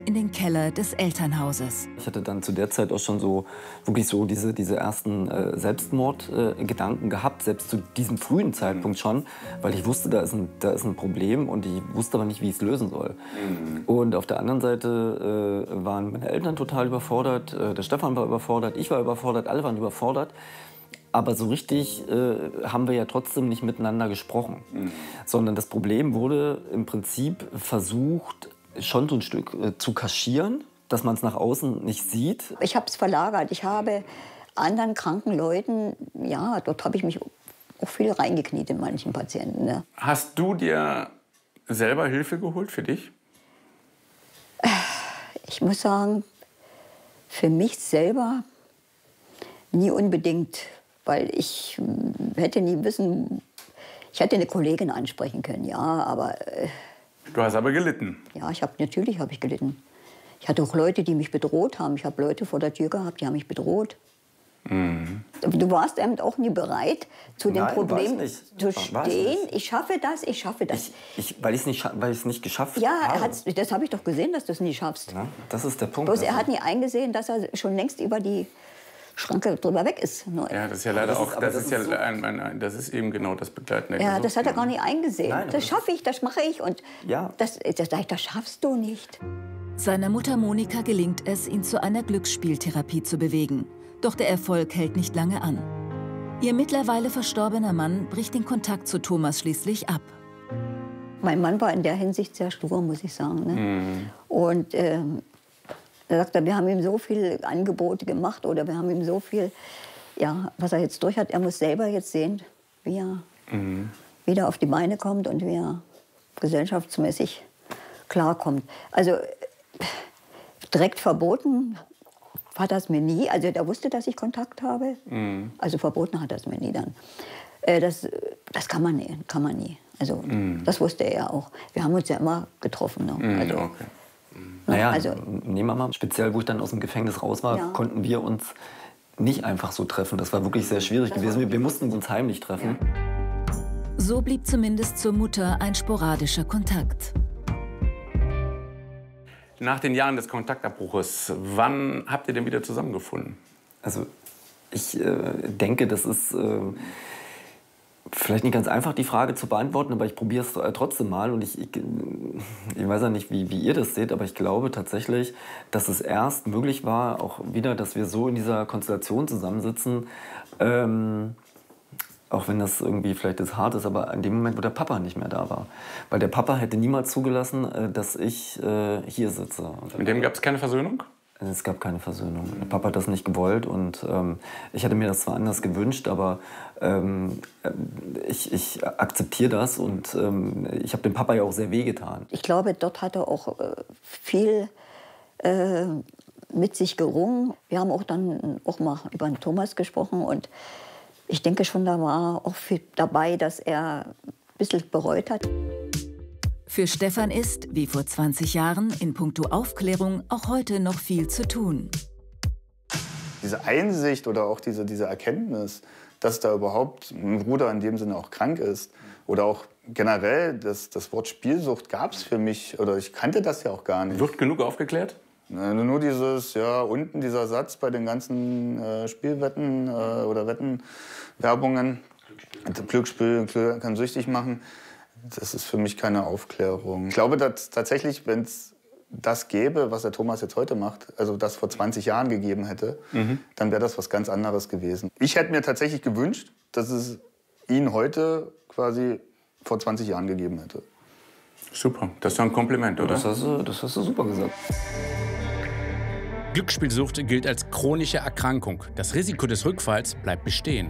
in den Keller des Elternhauses. Ich hatte dann zu der Zeit auch schon so wirklich so diese ersten Selbstmordgedanken gehabt, selbst zu diesem frühen Zeitpunkt schon, weil ich wusste, da ist ein Problem und ich wusste aber nicht, wie ich es lösen soll. Und auf der anderen Seite waren meine Eltern total überfordert, der Stefan war überfordert, ich war überfordert, alle waren überfordert. Aber so richtig haben wir ja trotzdem nicht miteinander gesprochen, sondern das Problem wurde im Prinzip versucht, schon so ein Stück zu kaschieren, dass man es nach außen nicht sieht. Ich habe es verlagert. Ich habe anderen kranken Leuten, ja, dort habe ich mich auch viel reingekniet in manchen Patienten. Ne? Hast du dir selber Hilfe geholt für dich? Ich muss sagen, für mich selber nie unbedingt, weil ich hätte nie wissen, ich hätte eine Kollegin ansprechen können, ja, aber... Du hast aber gelitten. Ja, natürlich habe ich gelitten. Ich hatte auch Leute, die mich bedroht haben. Ich habe Leute vor der Tür gehabt, die haben mich bedroht. Du warst eben auch nie bereit, zu dem Problem zu stehen. Ich schaffe das, ich schaffe das. Weil ich es nicht geschafft habe. Ja, das habe ich doch gesehen, dass du es nie schaffst. Ja, das ist der Punkt. Bloß er hat nie eingesehen, dass er schon längst über die Schranke drüber weg ist. Ja, das ist ja leider auch, das ist eben genau das Begleitende. Ja, das hat er gar nicht eingesehen. Nein, das schaffe ich, das mache ich. Und ja. das schaffst du nicht. Seiner Mutter Monika gelingt es, ihn zu einer Glücksspieltherapie zu bewegen. Doch der Erfolg hält nicht lange an. Ihr mittlerweile verstorbener Mann bricht den Kontakt zu Thomas schließlich ab. Mein Mann war in der Hinsicht sehr stur, muss ich sagen. Ne? Und er sagte, wir haben ihm so viele Angebote gemacht oder wir haben ihm so viel, ja, was er jetzt durch hat. Er muss selber jetzt sehen, wie er wieder auf die Beine kommt und wie er gesellschaftsmäßig klarkommt. Also direkt verboten hat er es mir nie. Also er wusste, dass ich Kontakt habe. Also verboten hat er es mir nie dann. Das kann man nie. Also das wusste er auch. Wir haben uns ja immer getroffen. Ne? Also, okay. Naja, also, nehmen wir mal, speziell wo ich dann aus dem Gefängnis raus war, konnten wir uns nicht einfach so treffen. Das war wirklich sehr schwierig gewesen. Wir mussten uns heimlich treffen. Ja. So blieb zumindest zur Mutter ein sporadischer Kontakt. Nach den Jahren des Kontaktabbruches, wann habt ihr denn wieder zusammengefunden? Also ich denke, das ist vielleicht nicht ganz einfach, die Frage zu beantworten, aber ich probiere es trotzdem mal. Und ich weiß ja nicht, wie ihr das seht, aber ich glaube tatsächlich, dass es erst möglich war, auch wieder, dass wir so in dieser Konstellation zusammensitzen, auch wenn das irgendwie vielleicht jetzt hart ist, aber in dem Moment, wo der Papa nicht mehr da war. Weil der Papa hätte niemals zugelassen, dass ich hier sitze. Mit dem gab es keine Versöhnung? Es gab keine Versöhnung. Der Papa hat das nicht gewollt und ich hatte mir das zwar anders gewünscht, aber ich akzeptiere das und ich habe dem Papa ja auch sehr wehgetan. Ich glaube, dort hat er auch viel mit sich gerungen. Wir haben auch dann auch mal über den Thomas gesprochen und ich denke schon, da war auch viel dabei, dass er ein bisschen bereut hat. Für Stefan ist, wie vor 20 Jahren, in puncto Aufklärung auch heute noch viel zu tun. Diese Einsicht oder auch diese Erkenntnis, dass da überhaupt ein Bruder in dem Sinne auch krank ist oder auch generell das Wort Spielsucht gab es für mich, oder ich kannte das ja auch gar nicht. Wird genug aufgeklärt? Nur dieses, ja, unten dieser Satz bei den ganzen Spielwetten oder Wettenwerbungen, Glücksspiel kann süchtig machen. Das ist für mich keine Aufklärung. Ich glaube, dass tatsächlich, wenn es das gäbe, was der Thomas jetzt heute macht, also das vor 20 Jahren gegeben hätte, dann wäre das was ganz anderes gewesen. Ich hätte mir tatsächlich gewünscht, dass es ihn heute quasi vor 20 Jahren gegeben hätte. Super, das ist doch ein Kompliment, oder? Das hast du super gesagt. Glücksspielsucht gilt als chronische Erkrankung. Das Risiko des Rückfalls bleibt bestehen.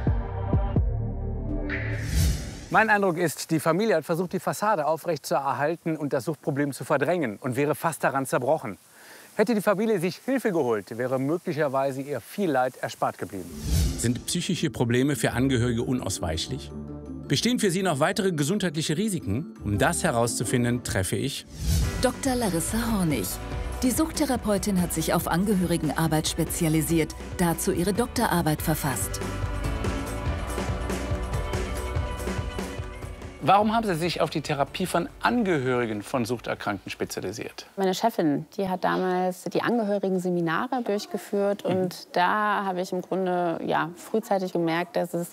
Mein Eindruck ist, die Familie hat versucht, die Fassade aufrechtzuerhalten und das Suchtproblem zu verdrängen und wäre fast daran zerbrochen. Hätte die Familie sich Hilfe geholt, wäre möglicherweise ihr viel Leid erspart geblieben. Sind psychische Probleme für Angehörige unausweichlich? Bestehen für sie noch weitere gesundheitliche Risiken? Um das herauszufinden, treffe ich Dr. Larissa Hornig. Die Suchttherapeutin hat sich auf Angehörigenarbeit spezialisiert, dazu ihre Doktorarbeit verfasst. Warum haben Sie sich auf die Therapie von Angehörigen von Suchterkrankten spezialisiert? Meine Chefin, die hat damals die Angehörigen-Seminare durchgeführt. Und da habe ich im Grunde frühzeitig gemerkt, dass es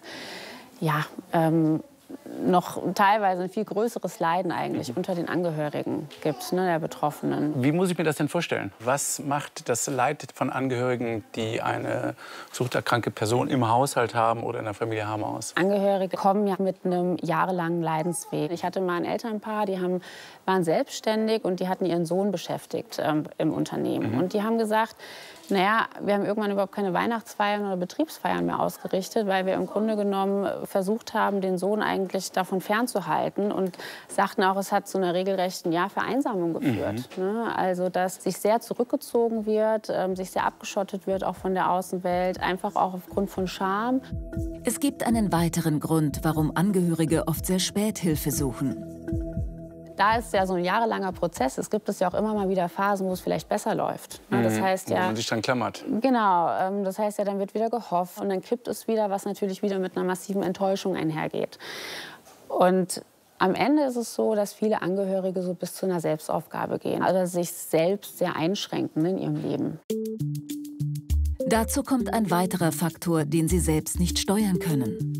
noch teilweise ein viel größeres Leiden eigentlich unter den Angehörigen gibt, der Betroffenen. Wie muss ich mir das denn vorstellen? Was macht das Leid von Angehörigen, die eine suchterkrankte Person im Haushalt haben oder in der Familie haben, aus? Angehörige kommen ja mit einem jahrelangen Leidensweg. Ich hatte mal ein Elternpaar, waren selbstständig und die hatten ihren Sohn beschäftigt im Unternehmen. Und die haben gesagt, naja, wir haben irgendwann überhaupt keine Weihnachtsfeiern oder Betriebsfeiern mehr ausgerichtet, weil wir im Grunde genommen versucht haben, den Sohn eigentlich davon fernzuhalten und sagten auch, es hat zu einer regelrechten Vereinsamung geführt. Also, dass sich sehr zurückgezogen wird, sich sehr abgeschottet wird, auch von der Außenwelt, einfach auch aufgrund von Scham. Es gibt einen weiteren Grund, warum Angehörige oft sehr spät Hilfe suchen. Da ist ja so ein jahrelanger Prozess. Es gibt ja auch immer mal wieder Phasen, wo es vielleicht besser läuft. Das heißt wo man sich dann klammert. Genau, das heißt dann wird wieder gehofft und dann kippt es wieder, was natürlich wieder mit einer massiven Enttäuschung einhergeht. Und am Ende ist es so, dass viele Angehörige so bis zu einer Selbstaufgabe gehen, also sich selbst sehr einschränken in ihrem Leben. Dazu kommt ein weiterer Faktor, den sie selbst nicht steuern können.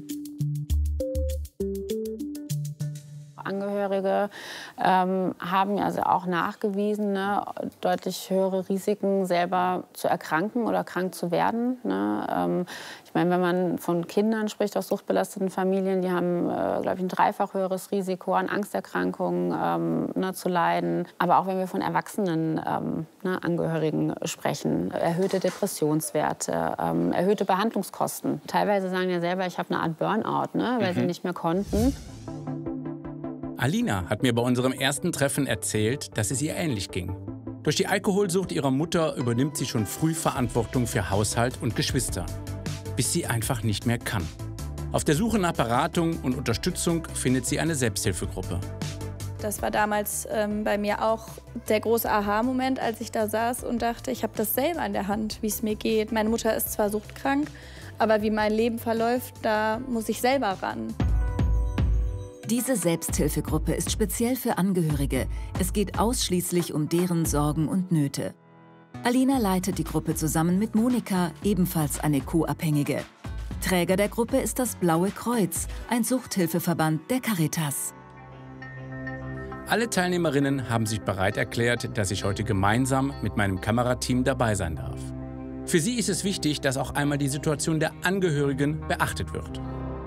Angehörige haben also auch nachgewiesen, deutlich höhere Risiken, selber zu erkranken oder krank zu werden. Ich meine, wenn man von Kindern spricht aus suchtbelasteten Familien, die haben, glaube ich, ein dreifach höheres Risiko an Angsterkrankungen zu leiden. Aber auch wenn wir von erwachsenen Angehörigen sprechen, erhöhte Depressionswerte, erhöhte Behandlungskosten. Teilweise sagen ja selber, ich habe eine Art Burnout, weil sie nicht mehr konnten. Alina hat mir bei unserem ersten Treffen erzählt, dass es ihr ähnlich ging. Durch die Alkoholsucht ihrer Mutter übernimmt sie schon früh Verantwortung für Haushalt und Geschwister, bis sie einfach nicht mehr kann. Auf der Suche nach Beratung und Unterstützung findet sie eine Selbsthilfegruppe. Das war damals bei mir auch der große Aha-Moment, als ich da saß und dachte, ich habe das selber in der Hand, wie es mir geht. Meine Mutter ist zwar suchtkrank, aber wie mein Leben verläuft, da muss ich selber ran. Diese Selbsthilfegruppe ist speziell für Angehörige. Es geht ausschließlich um deren Sorgen und Nöte. Alina leitet die Gruppe zusammen mit Monika, ebenfalls eine Co-Abhängige. Träger der Gruppe ist das Blaue Kreuz, ein Suchthilfeverband der Caritas. Alle Teilnehmerinnen haben sich bereit erklärt, dass ich heute gemeinsam mit meinem Kamerateam dabei sein darf. Für sie ist es wichtig, dass auch einmal die Situation der Angehörigen beachtet wird.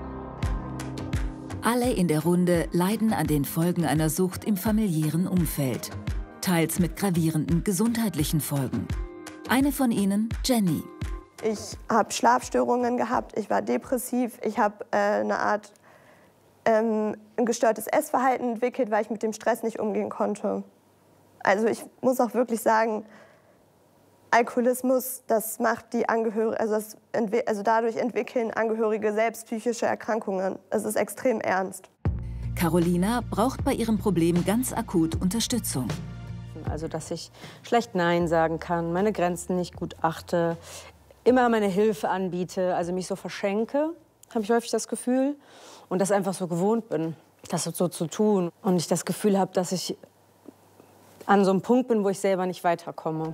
Alle in der Runde leiden an den Folgen einer Sucht im familiären Umfeld. Teils mit gravierenden gesundheitlichen Folgen. Eine von ihnen, Jenny. Ich habe Schlafstörungen gehabt, ich war depressiv, ich habe eine Art ein gestörtes Essverhalten entwickelt, weil ich mit dem Stress nicht umgehen konnte. Also ich muss auch wirklich sagen, Alkoholismus, das macht die Angehörigen, also dadurch entwickeln Angehörige selbst psychische Erkrankungen. Es ist extrem ernst. Carolina braucht bei ihrem Problem ganz akut Unterstützung. Also, dass ich schlecht Nein sagen kann, meine Grenzen nicht gut achte, immer meine Hilfe anbiete, also mich so verschenke, habe ich häufig das Gefühl. Und das einfach so gewohnt bin, das so zu tun. Und ich das Gefühl habe, dass ich an so einem Punkt bin, wo ich selber nicht weiterkomme.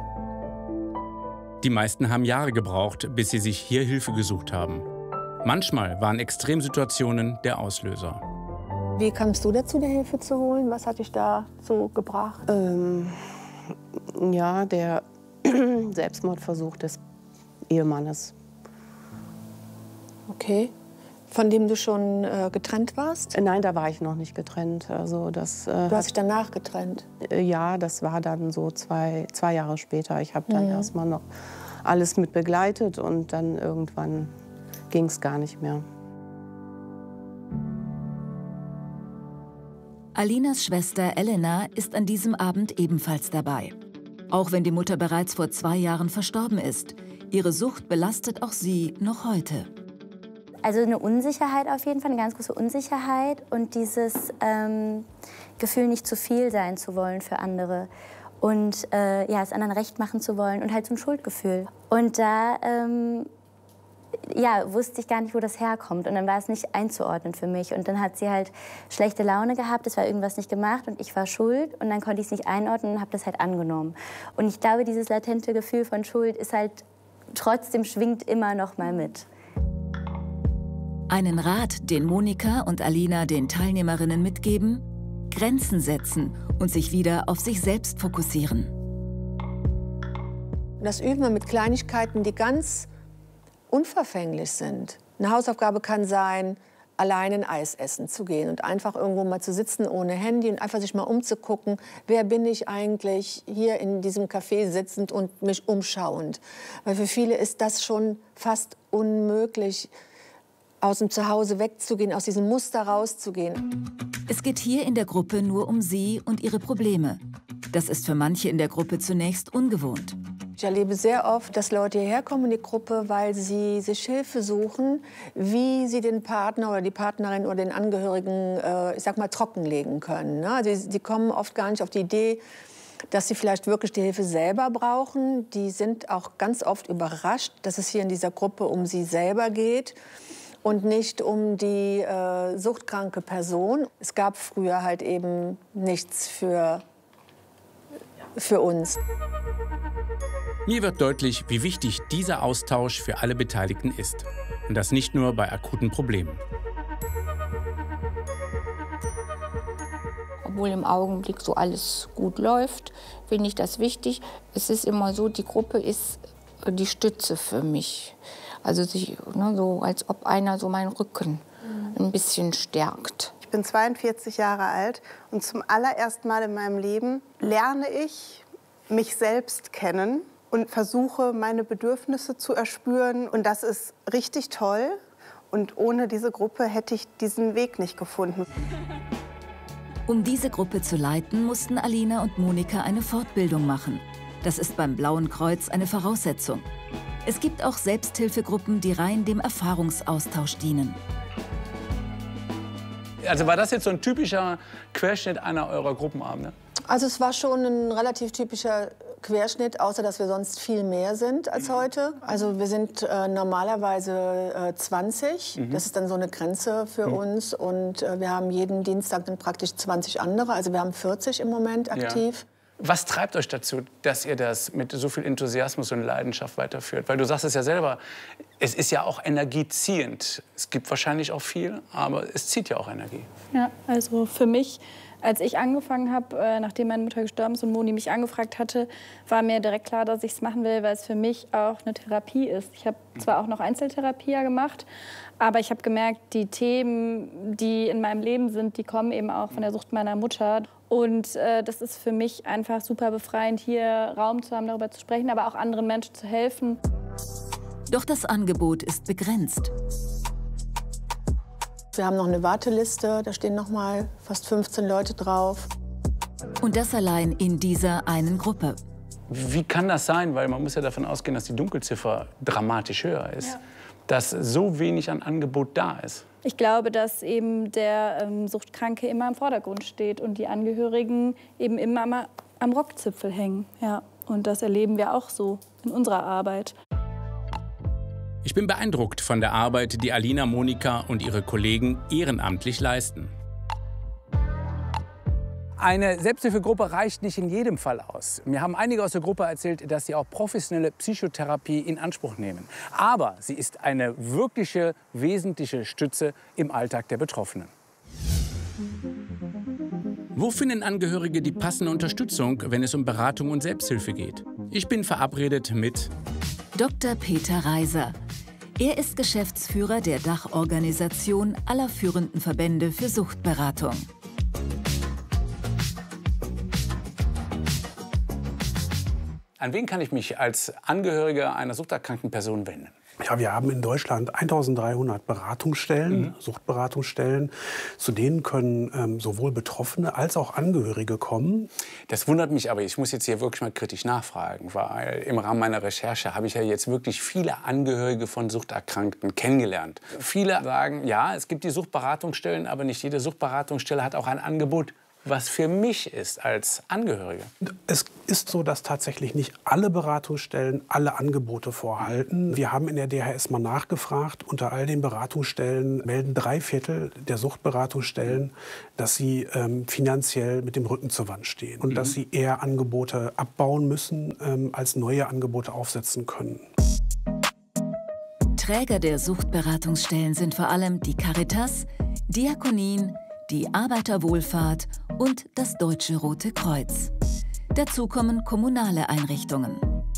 Die meisten haben Jahre gebraucht, bis sie sich hier Hilfe gesucht haben. Manchmal waren Extremsituationen der Auslöser. Wie kamst du dazu, dir Hilfe zu holen? Was hat dich da so gebracht? Ja, der Selbstmordversuch des Ehemannes. Okay. Von dem du schon getrennt warst? Nein, da war ich noch nicht getrennt. Also das, du hast dich danach getrennt? Ja, das war dann so zwei Jahre später. Ich habe dann erstmal noch alles mit begleitet und dann irgendwann ging es gar nicht mehr. Alinas Schwester Elena ist an diesem Abend ebenfalls dabei. Auch wenn die Mutter bereits vor 2 Jahren verstorben ist, ihre Sucht belastet auch sie noch heute. Also eine Unsicherheit auf jeden Fall, eine ganz große Unsicherheit und dieses Gefühl, nicht zu viel sein zu wollen für andere und es anderen recht machen zu wollen und halt so ein Schuldgefühl. Und da ja, wusste ich gar nicht, wo das herkommt. Und dann war es nicht einzuordnen für mich. Und dann hat sie halt schlechte Laune gehabt, es war irgendwas nicht gemacht und ich war schuld. Und dann konnte ich es nicht einordnen und habe das halt angenommen. Und ich glaube, dieses latente Gefühl von Schuld ist halt trotzdem, schwingt immer noch mal mit. Einen Rat, den Monika und Alina den Teilnehmerinnen mitgeben: Grenzen setzen und sich wieder auf sich selbst fokussieren. Das üben wir mit Kleinigkeiten, die ganz unverfänglich sind. Eine Hausaufgabe kann sein, allein ein Eis essen zu gehen und einfach irgendwo mal zu sitzen ohne Handy und einfach sich mal umzugucken, wer bin ich eigentlich hier in diesem Café sitzend und mich umschauend. Weil für viele ist das schon fast unmöglich, aus dem Zuhause wegzugehen, aus diesem Muster rauszugehen. Es geht hier in der Gruppe nur um sie und ihre Probleme. Das ist für manche in der Gruppe zunächst ungewohnt. Ich erlebe sehr oft, dass Leute hierher kommen in die Gruppe, weil sie sich Hilfe suchen, wie sie den Partner oder die Partnerin oder den Angehörigen, ich sag mal, trockenlegen können. Ne? Also die kommen oft gar nicht auf die Idee, dass sie vielleicht wirklich die Hilfe selber brauchen. Die sind auch ganz oft überrascht, dass es hier in dieser Gruppe um sie selber geht und nicht um die suchtkranke Person. Es gab früher halt eben nichts für uns. Mir wird deutlich, wie wichtig dieser Austausch für alle Beteiligten ist. Und das nicht nur bei akuten Problemen. Obwohl im Augenblick so alles gut läuft, finde ich das wichtig. Es ist immer so, die Gruppe ist die Stütze für mich. Also so, als ob einer so meinen Rücken ein bisschen stärkt. Ich bin 42 Jahre alt und zum allerersten Mal in meinem Leben lerne ich mich selbst kennen und versuche, meine Bedürfnisse zu erspüren. Und das ist richtig toll. Und ohne diese Gruppe hätte ich diesen Weg nicht gefunden. Um diese Gruppe zu leiten, mussten Alina und Monika eine Fortbildung machen. Das ist beim Blauen Kreuz eine Voraussetzung. Es gibt auch Selbsthilfegruppen, die rein dem Erfahrungsaustausch dienen. Also war das jetzt so ein typischer Querschnitt einer eurer Gruppenabende? Also es war schon ein relativ typischer Querschnitt, außer dass wir sonst viel mehr sind als heute. Also wir sind normalerweise 20. Das ist dann so eine Grenze für uns. Und wir haben jeden Dienstag dann praktisch 20 andere. Also wir haben 40 im Moment aktiv. Ja. Was treibt euch dazu, dass ihr das mit so viel Enthusiasmus und Leidenschaft weiterführt? Weil du sagst es ja selber, es ist ja auch energieziehend. Es gibt wahrscheinlich auch viel, aber es zieht ja auch Energie. Ja, also für mich, als ich angefangen habe, nachdem meine Mutter gestorben ist und Moni mich angefragt hatte, war mir direkt klar, dass ich es machen will, weil es für mich auch eine Therapie ist. Ich habe zwar auch noch Einzeltherapie gemacht, aber ich habe gemerkt, die Themen, die in meinem Leben sind, die kommen eben auch von der Sucht meiner Mutter. Und das ist für mich einfach super befreiend, hier Raum zu haben, darüber zu sprechen, aber auch anderen Menschen zu helfen. Doch das Angebot ist begrenzt. Wir haben noch eine Warteliste, da stehen noch mal fast 15 Leute drauf. Und das allein in dieser einen Gruppe. Wie kann das sein? Weil man muss ja davon ausgehen, dass die Dunkelziffer dramatisch höher ist. Ja. Dass so wenig an Angebot da ist. Ich glaube, dass eben der Suchtkranke immer im Vordergrund steht und die Angehörigen eben immer am Rockzipfel hängen. Ja. Und das erleben wir auch so in unserer Arbeit. Ich bin beeindruckt von der Arbeit, die Alina, Monika und ihre Kollegen ehrenamtlich leisten. Eine Selbsthilfegruppe reicht nicht in jedem Fall aus. Mir haben einige aus der Gruppe erzählt, dass sie auch professionelle Psychotherapie in Anspruch nehmen. Aber sie ist eine wirkliche, wesentliche Stütze im Alltag der Betroffenen. Wo finden Angehörige die passende Unterstützung, wenn es um Beratung und Selbsthilfe geht? Ich bin verabredet mit Dr. Peter Reiser. Er ist Geschäftsführer der Dachorganisation aller führenden Verbände für Suchtberatung. An wen kann ich mich als Angehöriger einer suchterkrankten Person wenden? Ja, wir haben in Deutschland 1300 Beratungsstellen, Suchtberatungsstellen. Zu denen können sowohl Betroffene als auch Angehörige kommen. Das wundert mich aber, ich muss jetzt hier wirklich mal kritisch nachfragen, weil im Rahmen meiner Recherche habe ich ja jetzt wirklich viele Angehörige von Suchterkrankten kennengelernt. Viele sagen, ja, es gibt die Suchtberatungsstellen, aber nicht jede Suchtberatungsstelle hat auch ein Angebot was für mich ist als Angehörige? Es ist so, dass tatsächlich nicht alle Beratungsstellen alle Angebote vorhalten. Wir haben in der DHS mal nachgefragt. Unter all den Beratungsstellen melden 3/4 der Suchtberatungsstellen, dass sie finanziell mit dem Rücken zur Wand stehen und dass sie eher Angebote abbauen müssen, als neue Angebote aufsetzen können. Träger der Suchtberatungsstellen sind vor allem die Caritas, Diakonien, die Arbeiterwohlfahrt und das Deutsche Rote Kreuz. Dazu kommen kommunale Einrichtungen.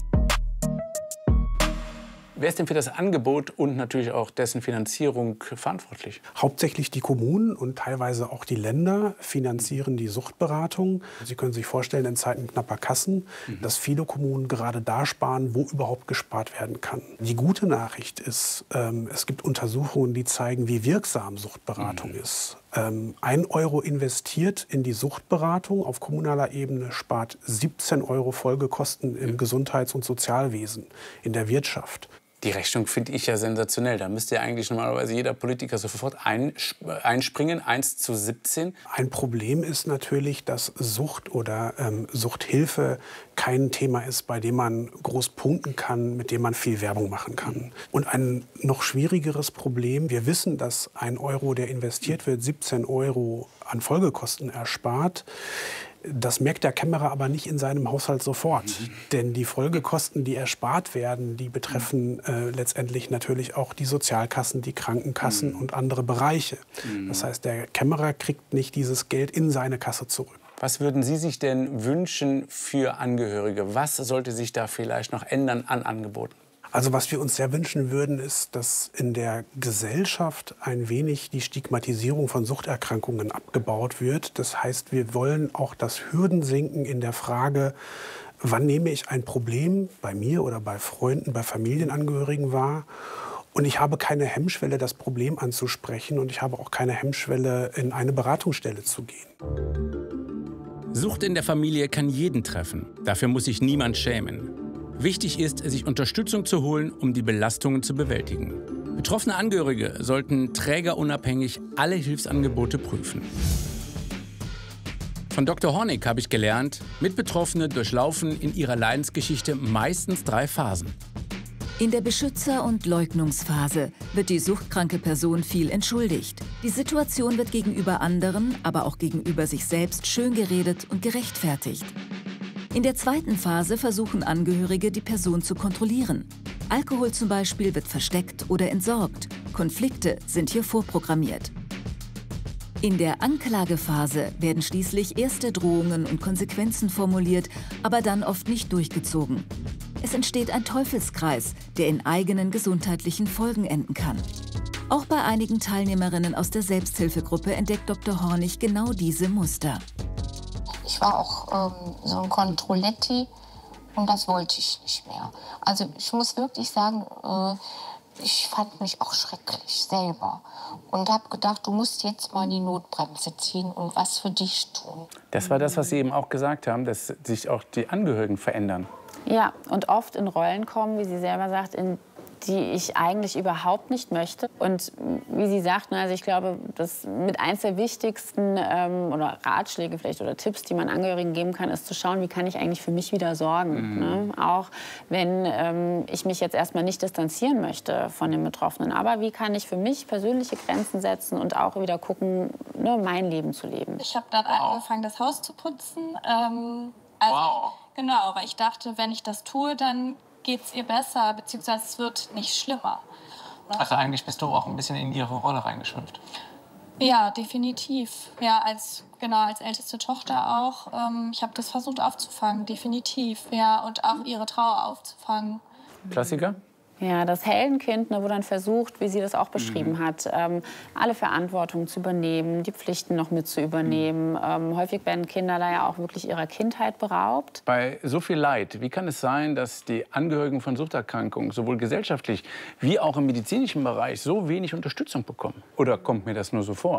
Wer ist denn für das Angebot und natürlich auch dessen Finanzierung verantwortlich? Hauptsächlich die Kommunen und teilweise auch die Länder finanzieren die Suchtberatung. Sie können sich vorstellen, in Zeiten knapper Kassen, dass viele Kommunen gerade da sparen, wo überhaupt gespart werden kann. Die gute Nachricht ist, es gibt Untersuchungen, die zeigen, wie wirksam Suchtberatung ist. 1 Euro investiert in die Suchtberatung auf kommunaler Ebene spart 17 Euro Folgekosten im Gesundheits- und Sozialwesen, in der Wirtschaft. Die Rechnung finde ich ja sensationell. Da müsste ja eigentlich normalerweise jeder Politiker sofort einspringen, 1:17. Ein Problem ist natürlich, dass Sucht oder Suchthilfe kein Thema ist, bei dem man groß punkten kann, mit dem man viel Werbung machen kann. Und ein noch schwierigeres Problem, wir wissen, dass 1 Euro, der investiert wird, 17 Euro an Folgekosten erspart. Das merkt der Kämmerer aber nicht in seinem Haushalt sofort. Denn die Folgekosten, die erspart werden, die betreffen letztendlich natürlich auch die Sozialkassen, die Krankenkassen und andere Bereiche. Das heißt, der Kämmerer kriegt nicht dieses Geld in seine Kasse zurück. Was würden Sie sich denn wünschen für Angehörige? Was sollte sich da vielleicht noch ändern an Angeboten? Also was wir uns sehr wünschen würden, ist, dass in der Gesellschaft ein wenig die Stigmatisierung von Suchterkrankungen abgebaut wird. Das heißt, wir wollen auch das Hürdensenken in der Frage, wann nehme ich ein Problem bei mir oder bei Freunden, bei Familienangehörigen wahr. Und ich habe keine Hemmschwelle, das Problem anzusprechen. Und ich habe auch keine Hemmschwelle, in eine Beratungsstelle zu gehen. Sucht in der Familie kann jeden treffen. Dafür muss sich niemand schämen. Wichtig ist, sich Unterstützung zu holen, um die Belastungen zu bewältigen. Betroffene Angehörige sollten trägerunabhängig alle Hilfsangebote prüfen. Von Dr. Hornig habe ich gelernt, Mitbetroffene durchlaufen in ihrer Leidensgeschichte meistens 3 Phasen. In der Beschützer- und Leugnungsphase wird die suchtkranke Person viel entschuldigt. Die Situation wird gegenüber anderen, aber auch gegenüber sich selbst schön geredet und gerechtfertigt. In der zweiten Phase versuchen Angehörige, die Person zu kontrollieren. Alkohol zum Beispiel wird versteckt oder entsorgt. Konflikte sind hier vorprogrammiert. In der Anklagephase werden schließlich erste Drohungen und Konsequenzen formuliert, aber dann oft nicht durchgezogen. Es entsteht ein Teufelskreis, der in eigenen gesundheitlichen Folgen enden kann. Auch bei einigen Teilnehmerinnen aus der Selbsthilfegruppe entdeckt Dr. Hornig genau diese Muster. Ich war auch so ein Kontrolletti und das wollte ich nicht mehr. Also ich muss wirklich sagen, ich fand mich auch schrecklich selber und habe gedacht, du musst jetzt mal die Notbremse ziehen und was für dich tun. Das war das, was Sie eben auch gesagt haben, dass sich auch die Angehörigen verändern. Ja, und oft in Rollen kommen, wie sie selber sagt, in die ich eigentlich überhaupt nicht möchte. Und wie sie sagt, also ich glaube, das mit eins der wichtigsten oder Ratschläge vielleicht oder Tipps, die man Angehörigen geben kann, ist zu schauen, wie kann ich eigentlich für mich wieder sorgen. Ne? Auch wenn ich mich jetzt erstmal nicht distanzieren möchte von den Betroffenen. Aber wie kann ich für mich persönliche Grenzen setzen und auch wieder gucken, ne, mein Leben zu leben. Ich habe dann angefangen, das Haus zu putzen. Genau, weil ich dachte, wenn ich das tue, dann geht es ihr besser, beziehungsweise es wird nicht schlimmer. Also eigentlich bist du auch ein bisschen in ihre Rolle reingeschlüpft. Ja, definitiv. Ja, als älteste Tochter auch. Ich habe das versucht aufzufangen, definitiv. Ja, und auch ihre Trauer aufzufangen. Klassiker? Ja, das Heldenkind, ne, wo dann versucht, wie sie das auch beschrieben hat, alle Verantwortung zu übernehmen, die Pflichten noch mit zu übernehmen. Häufig werden Kinder da ja auch wirklich ihrer Kindheit beraubt. Bei so viel Leid, wie kann es sein, dass die Angehörigen von Suchterkrankungen sowohl gesellschaftlich wie auch im medizinischen Bereich so wenig Unterstützung bekommen? Oder kommt mir das nur so vor?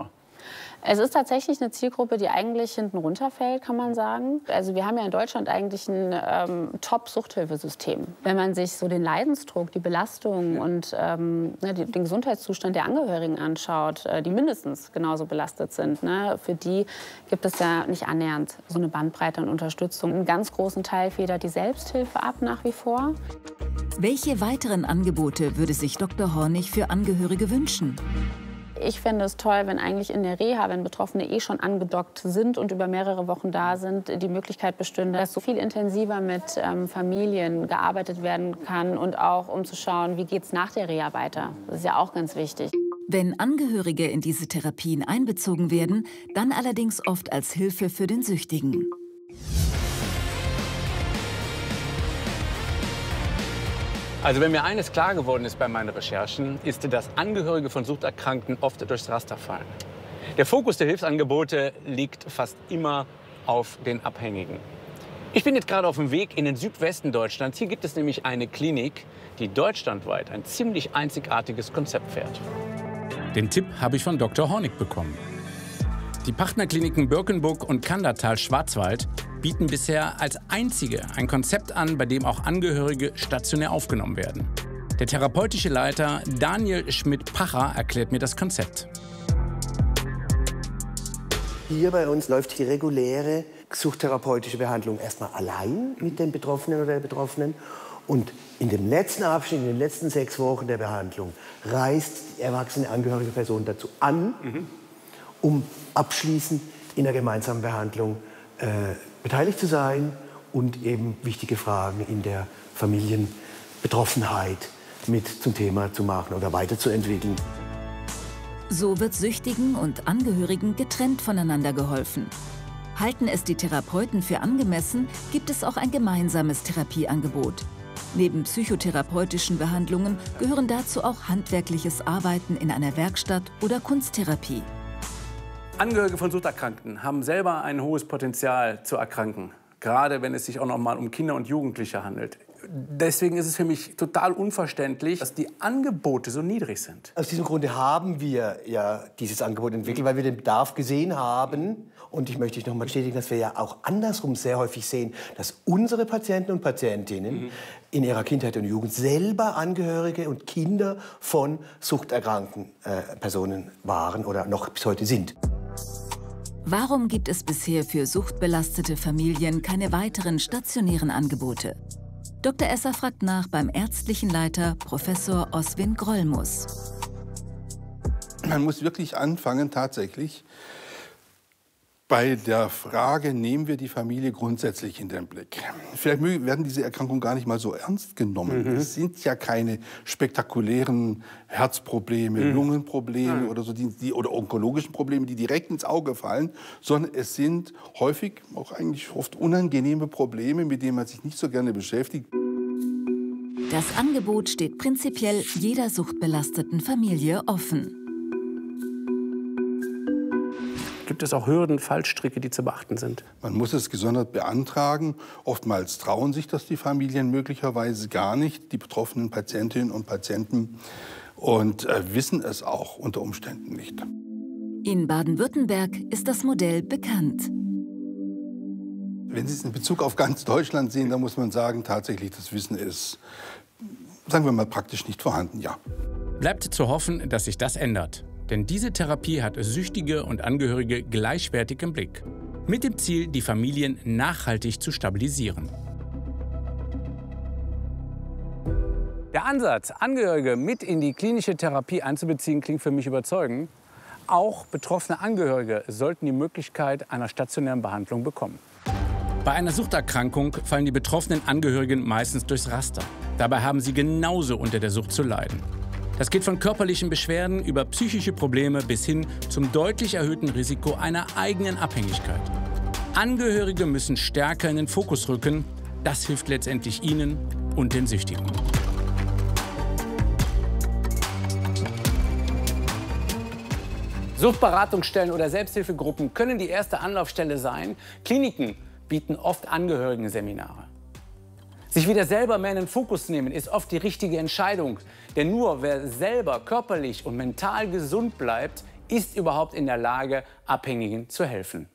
Es ist tatsächlich eine Zielgruppe, die eigentlich hinten runterfällt, kann man sagen. Also wir haben ja in Deutschland eigentlich ein Top-Suchthilfesystem. Wenn man sich so den Leidensdruck, die Belastung und den Gesundheitszustand der Angehörigen anschaut, die mindestens genauso belastet sind, ne, für die gibt es ja nicht annähernd so eine Bandbreite an Unterstützung. Einen ganz großen Teil federt die Selbsthilfe ab nach wie vor. Welche weiteren Angebote würde sich Dr. Hornig für Angehörige wünschen? Ich fände es toll, wenn eigentlich in der Reha, wenn Betroffene schon angedockt sind und über mehrere Wochen da sind, die Möglichkeit bestünde, dass so viel intensiver mit Familien gearbeitet werden kann und auch um zu schauen, wie geht es nach der Reha weiter. Das ist ja auch ganz wichtig. Wenn Angehörige in diese Therapien einbezogen werden, dann allerdings oft als Hilfe für den Süchtigen. Also wenn mir eines klar geworden ist bei meinen Recherchen, ist, dass Angehörige von Suchterkrankten oft durchs Raster fallen. Der Fokus der Hilfsangebote liegt fast immer auf den Abhängigen. Ich bin jetzt gerade auf dem Weg in den Südwesten Deutschlands. Hier gibt es nämlich eine Klinik, die deutschlandweit ein ziemlich einzigartiges Konzept fährt. Den Tipp habe ich von Dr. Hornig bekommen. Die Partnerkliniken Birkenburg und Kandertal-Schwarzwald bieten bisher als einzige ein Konzept an, bei dem auch Angehörige stationär aufgenommen werden. Der therapeutische Leiter Daniel Schmidt-Pacher erklärt mir das Konzept. Hier bei uns läuft die reguläre suchttherapeutische Behandlung erstmal allein mit dem Betroffenen oder der Betroffenen. Und in dem letzten Abschnitt, in den letzten 6 Wochen der Behandlung, reist die erwachsene angehörige Person dazu an, um abschließend in der gemeinsamen Behandlung beteiligt zu sein und eben wichtige Fragen in der Familienbetroffenheit mit zum Thema zu machen oder weiterzuentwickeln. So wird Süchtigen und Angehörigen getrennt voneinander geholfen. Halten es die Therapeuten für angemessen, gibt es auch ein gemeinsames Therapieangebot. Neben psychotherapeutischen Behandlungen gehören dazu auch handwerkliches Arbeiten in einer Werkstatt oder Kunsttherapie. Angehörige von Suchterkrankten haben selber ein hohes Potenzial zu erkranken. Gerade wenn es sich auch noch mal um Kinder und Jugendliche handelt. Deswegen ist es für mich total unverständlich, dass die Angebote so niedrig sind. Aus diesem Grunde haben wir ja dieses Angebot entwickelt, weil wir den Bedarf gesehen haben. Und ich möchte noch mal bestätigen, dass wir ja auch andersrum sehr häufig sehen, dass unsere Patienten und Patientinnen in ihrer Kindheit und Jugend selber Angehörige und Kinder von suchterkrankten Personen waren oder noch bis heute sind. Warum gibt es bisher für suchtbelastete Familien keine weiteren stationären Angebote? Dr. Esser fragt nach beim ärztlichen Leiter Professor Oswin Grollmus. Man muss wirklich anfangen, tatsächlich bei der Frage, nehmen wir die Familie grundsätzlich in den Blick. Vielleicht werden diese Erkrankungen gar nicht mal so ernst genommen. Es sind ja keine spektakulären Herzprobleme, Lungenprobleme oder so, oder onkologischen Probleme, die direkt ins Auge fallen, sondern es sind häufig auch eigentlich oft unangenehme Probleme, mit denen man sich nicht so gerne beschäftigt. Das Angebot steht prinzipiell jeder suchtbelasteten Familie offen. Gibt es auch Hürden, Fallstricke, die zu beachten sind? Man muss es gesondert beantragen. Oftmals trauen sich das die Familien möglicherweise gar nicht, die betroffenen Patientinnen und Patienten, und wissen es auch unter Umständen nicht. In Baden-Württemberg ist das Modell bekannt. Wenn Sie es in Bezug auf ganz Deutschland sehen, dann muss man sagen, tatsächlich das Wissen ist, sagen wir mal, praktisch nicht vorhanden, ja. Bleibt zu hoffen, dass sich das ändert. Denn diese Therapie hat Süchtige und Angehörige gleichwertig im Blick. Mit dem Ziel, die Familien nachhaltig zu stabilisieren. Der Ansatz, Angehörige mit in die klinische Therapie einzubeziehen, klingt für mich überzeugend. Auch betroffene Angehörige sollten die Möglichkeit einer stationären Behandlung bekommen. Bei einer Suchterkrankung fallen die betroffenen Angehörigen meistens durchs Raster. Dabei haben sie genauso unter der Sucht zu leiden. Das geht von körperlichen Beschwerden über psychische Probleme bis hin zum deutlich erhöhten Risiko einer eigenen Abhängigkeit. Angehörige müssen stärker in den Fokus rücken. Das hilft letztendlich ihnen und den Süchtigen. Suchtberatungsstellen oder Selbsthilfegruppen können die erste Anlaufstelle sein. Kliniken bieten oft Angehörigenseminare. Sich wieder selber mehr in den Fokus nehmen, ist oft die richtige Entscheidung. Denn nur wer selber körperlich und mental gesund bleibt, ist überhaupt in der Lage, Abhängigen zu helfen.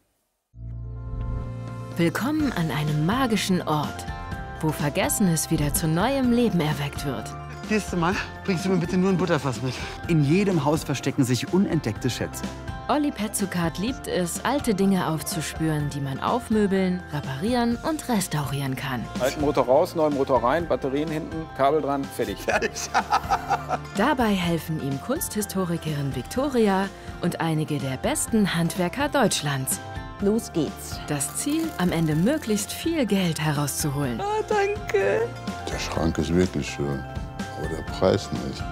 Willkommen an einem magischen Ort, wo Vergessenes wieder zu neuem Leben erweckt wird. Nächstes Mal bringst du mir bitte nur ein Butterfass mit. In jedem Haus verstecken sich unentdeckte Schätze. Olli Petzokat liebt es, alte Dinge aufzuspüren, die man aufmöbeln, reparieren und restaurieren kann. Alten Motor raus, neuen Motor rein, Batterien hinten, Kabel dran, fertig. Dabei helfen ihm Kunsthistorikerin Viktoria und einige der besten Handwerker Deutschlands. Los geht's. Das Ziel, am Ende möglichst viel Geld herauszuholen. Oh, danke. Der Schrank ist wirklich schön, aber der Preis nicht.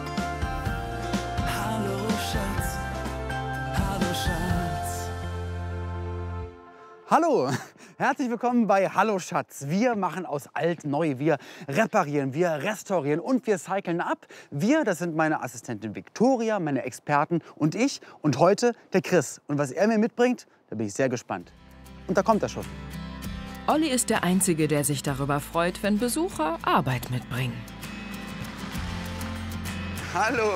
Hallo, herzlich willkommen bei Hallo Schatz. Wir machen aus alt neu, wir reparieren, wir restaurieren und wir cyclen ab. Wir, das sind meine Assistentin Viktoria, meine Experten und ich und heute der Chris. Und was er mir mitbringt, da bin ich sehr gespannt. Und da kommt er schon. Olli ist der Einzige, der sich darüber freut, wenn Besucher Arbeit mitbringen. Hallo.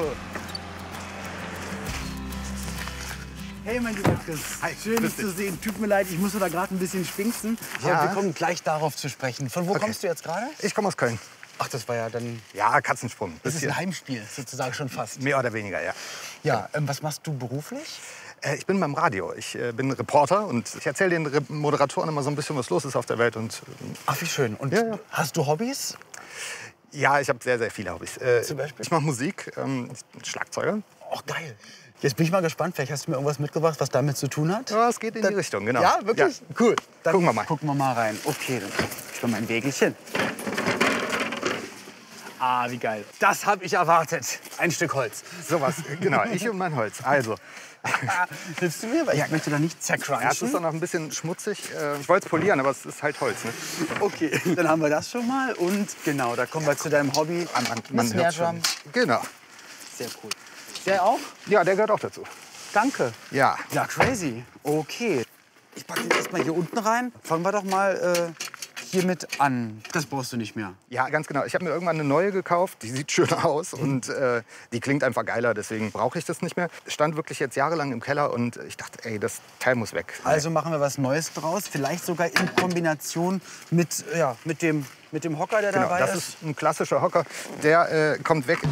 Hey, mein lieber Chris. Hi, schön, dich zu sehen. Tut mir leid, ich musste da gerade ein bisschen schwinksen. Ja. Aber wir kommen gleich darauf zu sprechen. Von wo kommst du jetzt gerade? Ich komme aus Köln. Ach, das war ja dann... Ja, Katzensprung. Das ist ein Heimspiel, sozusagen schon fast. Mehr oder weniger, ja. Ja, was machst du beruflich? Ich bin beim Radio. Ich bin Reporter und ich erzähle den Moderatoren immer so ein bisschen, was los ist auf der Welt. Und, ach, wie schön. Und hast du Hobbys? Ja, ich habe sehr, sehr viele Hobbys. Zum Beispiel? Ich mache Musik, ich bin Schlagzeuger. Ach, geil. Jetzt bin ich mal gespannt, vielleicht hast du mir irgendwas mitgebracht, was damit zu tun hat? Ja, es geht in die Richtung, genau. Ja, wirklich? Ja. Cool. Dann gucken wir mal. Gucken wir mal rein. Okay, dann ich mal mein Wägelchen. Ah, wie geil. Das habe ich erwartet. Ein Stück Holz. Sowas, genau. Ich und mein Holz. Also. Hilfst du mir? Weil ich möchte da nicht zercrunchen. Ja, es ist doch noch ein bisschen schmutzig. Ich wollte es polieren, aber es ist halt Holz. Ne? Okay, dann haben wir das schon mal. Und genau, da kommen wir zu deinem Hobby. Man hört schon. Genau. Sehr cool. Der auch? Ja, der gehört auch dazu. Danke. Ja. Ja, crazy. Okay. Ich packe den erstmal hier unten rein. Fangen wir doch mal hiermit an. Das brauchst du nicht mehr. Ja, ganz genau. Ich habe mir irgendwann eine neue gekauft. Die sieht schöner aus und die klingt einfach geiler. Deswegen brauche ich das nicht mehr. Stand wirklich jetzt jahrelang im Keller und ich dachte, ey, das Teil muss weg. Also machen wir was Neues draus. Vielleicht sogar in Kombination mit, ja, mit dem Hocker, der dabei ist. Das ist ein klassischer Hocker. Der kommt weg.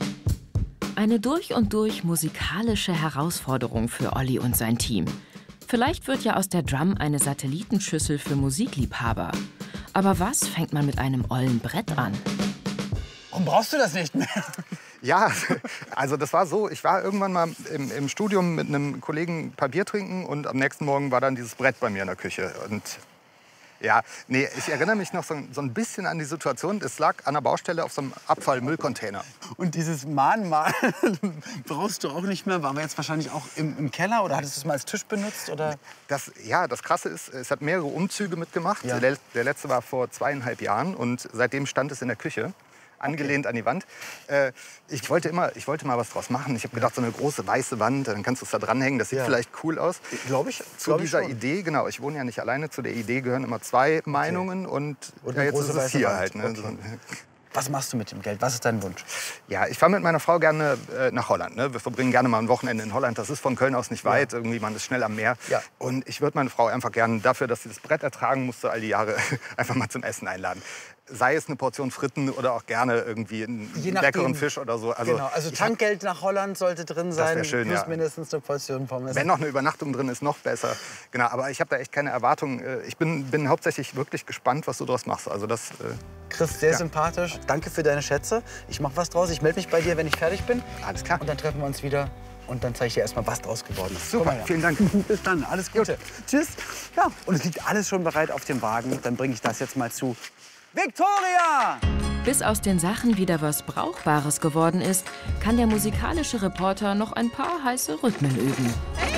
Eine durch und durch musikalische Herausforderung für Olli und sein Team. Vielleicht wird ja aus der Drum eine Satellitenschüssel für Musikliebhaber. Aber was fängt man mit einem ollen Brett an? Warum brauchst du das nicht mehr? Ja, also das war so, ich war irgendwann mal im Studium mit einem Kollegen ein paar Bier trinken und am nächsten Morgen war dann dieses Brett bei mir in der Küche. Und ja, nee, ich erinnere mich noch so ein bisschen an die Situation. Es lag an der Baustelle auf so einem Abfallmüllcontainer. Und dieses Mahnmal brauchst du auch nicht mehr? Waren wir jetzt wahrscheinlich auch im Keller oder hattest du es mal als Tisch benutzt? Oder? Das Krasse ist, es hat mehrere Umzüge mitgemacht. Ja. Der letzte war vor 2,5 Jahren und seitdem stand es in der Küche. Angelehnt an die Wand. Ich wollte mal was draus machen. Ich habe gedacht, so eine große weiße Wand, dann kannst du es da dranhängen. Das sieht vielleicht cool aus. Glaube ich. Zu dieser Idee, genau. Ich wohne ja nicht alleine. Zu der Idee gehören immer zwei Meinungen und ja, jetzt ist es hier halt. Ne? Okay. Was machst du mit dem Geld? Was ist dein Wunsch? Ja, ich fahre mit meiner Frau gerne nach Holland. Ne? Wir verbringen gerne mal ein Wochenende in Holland. Das ist von Köln aus nicht weit. Irgendwie, man ist schnell am Meer. Ja. Und ich würde meine Frau einfach gerne dafür, dass sie das Brett ertragen musste, all die Jahre einfach mal zum Essen einladen. Sei es eine Portion Fritten oder auch gerne irgendwie einen leckeren Fisch oder so. Genau, also Tankgeld nach Holland sollte drin sein. Das wäre schön, plus ja. mindestens eine Portion Pommes. Wenn noch eine Übernachtung drin ist, noch besser. Genau, aber ich habe da echt keine Erwartungen. Ich bin hauptsächlich wirklich gespannt, was du daraus machst. Also das, Chris, sehr sympathisch. Danke für deine Schätze. Ich mache was draus. Ich melde mich bei dir, wenn ich fertig bin. Alles klar. Und dann treffen wir uns wieder. Und dann zeige ich dir erstmal, was draus geworden ist. Super, vielen Dank. Bis dann, alles Gute. Tschüss. Ja, und es liegt alles schon bereit auf dem Wagen. Dann bringe ich das jetzt mal zu Viktoria! Bis aus den Sachen wieder was Brauchbares geworden ist, kann der musikalische Reporter noch ein paar heiße Rhythmen üben.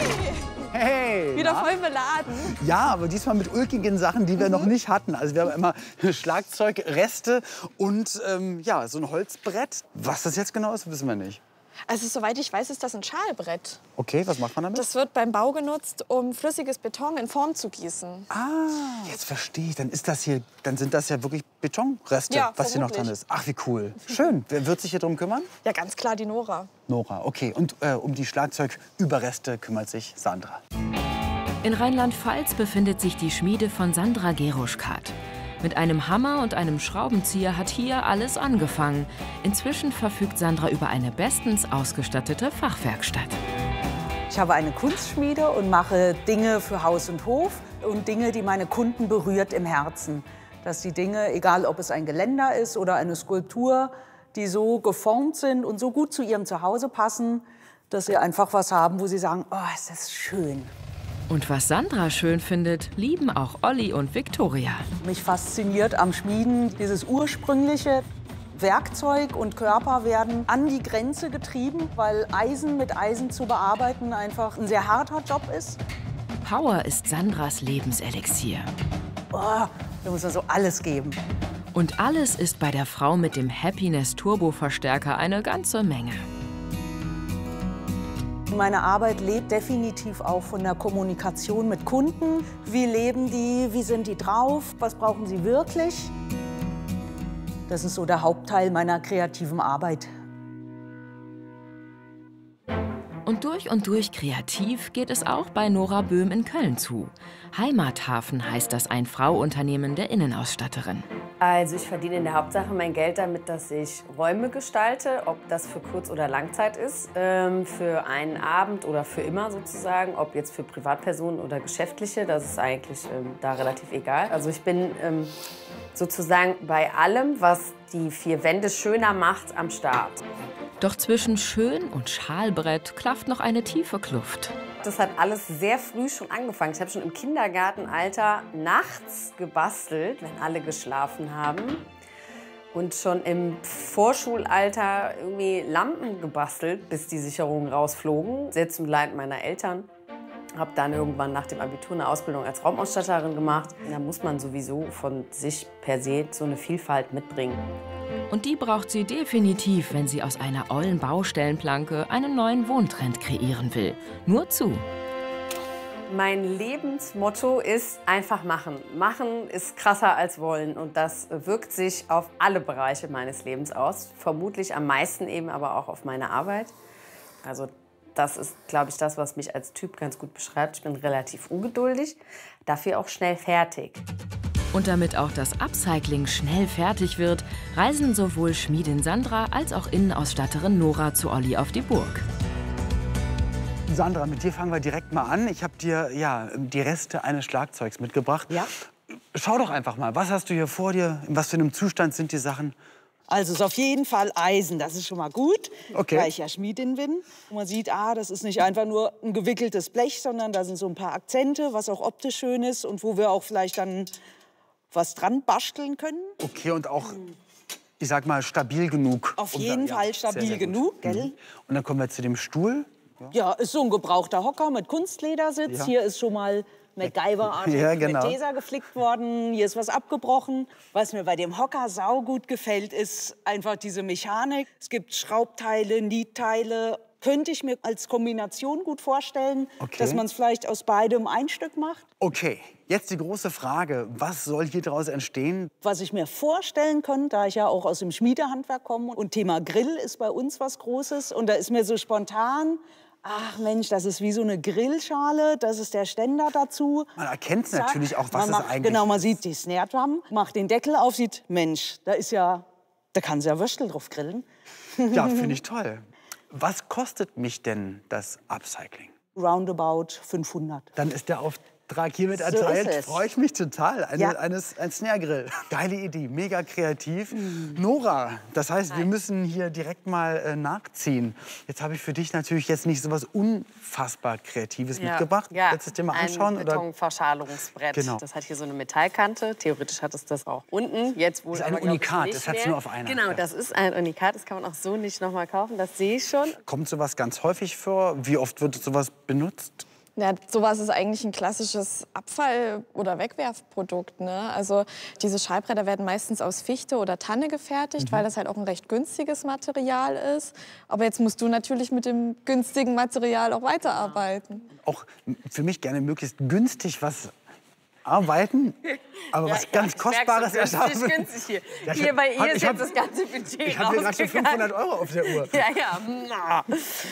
Hey! Wieder voll beladen. Ja, aber diesmal mit ulkigen Sachen, die wir noch nicht hatten. Also wir haben immer Schlagzeugreste und ja, so ein Holzbrett. Was das jetzt genau ist, wissen wir nicht. Also soweit ich weiß, ist das ein Schalbrett. Okay, was macht man damit? Das wird beim Bau genutzt, um flüssiges Beton in Form zu gießen. Ah, jetzt verstehe ich. Dann sind das ja wirklich Betonreste, Ja, was hier noch dran ist. Ach, wie cool. Schön. Wer wird sich hier drum kümmern? Ja, ganz klar die Nora. Nora, okay. Und um die Schlagzeugüberreste kümmert sich Sandra. In Rheinland-Pfalz befindet sich die Schmiede von Sandra Geruschkat. Mit einem Hammer und einem Schraubenzieher hat hier alles angefangen. Inzwischen verfügt Sandra über eine bestens ausgestattete Fachwerkstatt. Ich habe eine Kunstschmiede und mache Dinge für Haus und Hof und Dinge, die meine Kunden berührt im Herzen. Dass die Dinge, egal ob es ein Geländer ist oder eine Skulptur, die so geformt sind und so gut zu ihrem Zuhause passen, dass sie einfach was haben, wo sie sagen, oh, ist das schön. Und was Sandra schön findet, lieben auch Olli und Viktoria. Mich fasziniert am Schmieden dieses ursprüngliche Werkzeug und Körper werden an die Grenze getrieben, weil Eisen mit Eisen zu bearbeiten einfach ein sehr harter Job ist. Power ist Sandras Lebenselixier. Oh, da muss man so alles geben. Und alles ist bei der Frau mit dem Happiness-Turbo-Verstärker eine ganze Menge. Meine Arbeit lebt definitiv auch von der Kommunikation mit Kunden. Wie leben die? Wie sind die drauf? Was brauchen sie wirklich? Das ist so der Hauptteil meiner kreativen Arbeit. Und durch kreativ geht es auch bei Nora Böhm in Köln zu. Heimathafen heißt das Ein-Frau-Unternehmen der Innenausstatterin. Also ich verdiene in der Hauptsache mein Geld damit, dass ich Räume gestalte, ob das für Kurz- oder Langzeit ist, für einen Abend oder für immer sozusagen, ob jetzt für Privatpersonen oder Geschäftliche, das ist eigentlich da relativ egal. Also ich bin sozusagen bei allem, was die vier Wände schöner macht, am Start. Doch zwischen Schön und Schalbrett klafft noch eine tiefe Kluft. Das hat alles sehr früh schon angefangen. Ich habe schon im Kindergartenalter nachts gebastelt, wenn alle geschlafen haben. Und schon im Vorschulalter irgendwie Lampen gebastelt, bis die Sicherungen rausflogen. Sehr zum Leid meiner Eltern. Habe dann irgendwann nach dem Abitur eine Ausbildung als Raumausstatterin gemacht. Da muss man sowieso von sich per se so eine Vielfalt mitbringen. Und die braucht sie definitiv, wenn sie aus einer ollen Baustellenplanke einen neuen Wohntrend kreieren will. Nur zu. Mein Lebensmotto ist einfach machen. Machen ist krasser als wollen und das wirkt sich auf alle Bereiche meines Lebens aus. Vermutlich am meisten eben aber auch auf meine Arbeit. Also das ist, glaube ich, das, was mich als Typ ganz gut beschreibt. Ich bin relativ ungeduldig, dafür auch schnell fertig. Und damit auch das Upcycling schnell fertig wird, reisen sowohl Schmiedin Sandra als auch Innenausstatterin Nora zu Olli auf die Burg. Sandra, mit dir fangen wir direkt mal an. Ich habe dir die Reste eines Schlagzeugs mitgebracht. Ja. Schau doch einfach mal, was hast du hier vor dir? In was für einem Zustand sind die Sachen? Also es ist auf jeden Fall Eisen, das ist schon mal gut, okay, weil ich ja Schmiedin bin. Und man sieht, das ist nicht einfach nur ein gewickeltes Blech, sondern da sind so ein paar Akzente, was auch optisch schön ist und wo wir auch vielleicht dann was dran basteln können. Okay, und auch, ich sag mal, stabil genug. Auf jeden Fall stabil sehr genug, gell? Mhm. Und dann kommen wir zu dem Stuhl. Ja, ist so ein gebrauchter Hocker mit Kunstledersitz. Ja. Hier ist schon mal MacGyver-artig genau, mit Tesa geflickt worden. Hier ist was abgebrochen. Was mir bei dem Hocker saugut gefällt, ist einfach diese Mechanik. Es gibt Schraubteile, Nietteile. Könnte ich mir als Kombination gut vorstellen, dass man es vielleicht aus beidem ein Stück macht. Okay, jetzt die große Frage, was soll hier daraus entstehen? Was ich mir vorstellen könnte, da ich ja auch aus dem Schmiedehandwerk komme und Thema Grill ist bei uns was Großes und da ist mir so spontan, ach Mensch, das ist wie so eine Grillschale, das ist der Ständer dazu. Man erkennt natürlich auch, was es eigentlich Genau, man sieht die Snare Drum, macht den Deckel auf, sieht, Mensch, da kann sie ja Würstel drauf grillen. Ja, finde ich toll. Was kostet mich denn das Upcycling? Roundabout 500. Dann ist der Auftrag hiermit erteilt. Freue ich mich total. Ein Snare-Grill. Geile Idee, mega kreativ. Nora, das heißt, wir müssen hier direkt mal nachziehen. Jetzt habe ich für dich natürlich jetzt nicht so was unfassbar Kreatives mitgebracht. Ja, willst du es dir mal anschauen? Ein Betonverschalungsbrett. Genau. Das hat hier so eine Metallkante. Theoretisch hat es das auch unten. Jetzt wohl das ist ein aber, Unikat, ich, das hat es nur auf einer. Genau, das ist ein Unikat. Das kann man auch so nicht noch mal kaufen. Das sehe ich schon. Kommt sowas ganz häufig vor? Wie oft wird sowas benutzt? Ja, sowas ist eigentlich ein klassisches Abfall- oder Wegwerfprodukt. Ne? Also diese Schallbretter werden meistens aus Fichte oder Tanne gefertigt, weil das halt auch ein recht günstiges Material ist. Aber jetzt musst du natürlich mit dem günstigen Material auch weiterarbeiten. Auch für mich gerne möglichst günstig was arbeiten, aber was ganz Kostbares erschaffen. Günstig hier. Ja, Hier bei ihr ist ich hab- jetzt das ganze Budget Ich habe hier gerade schon 500 € auf der Uhr. Ja.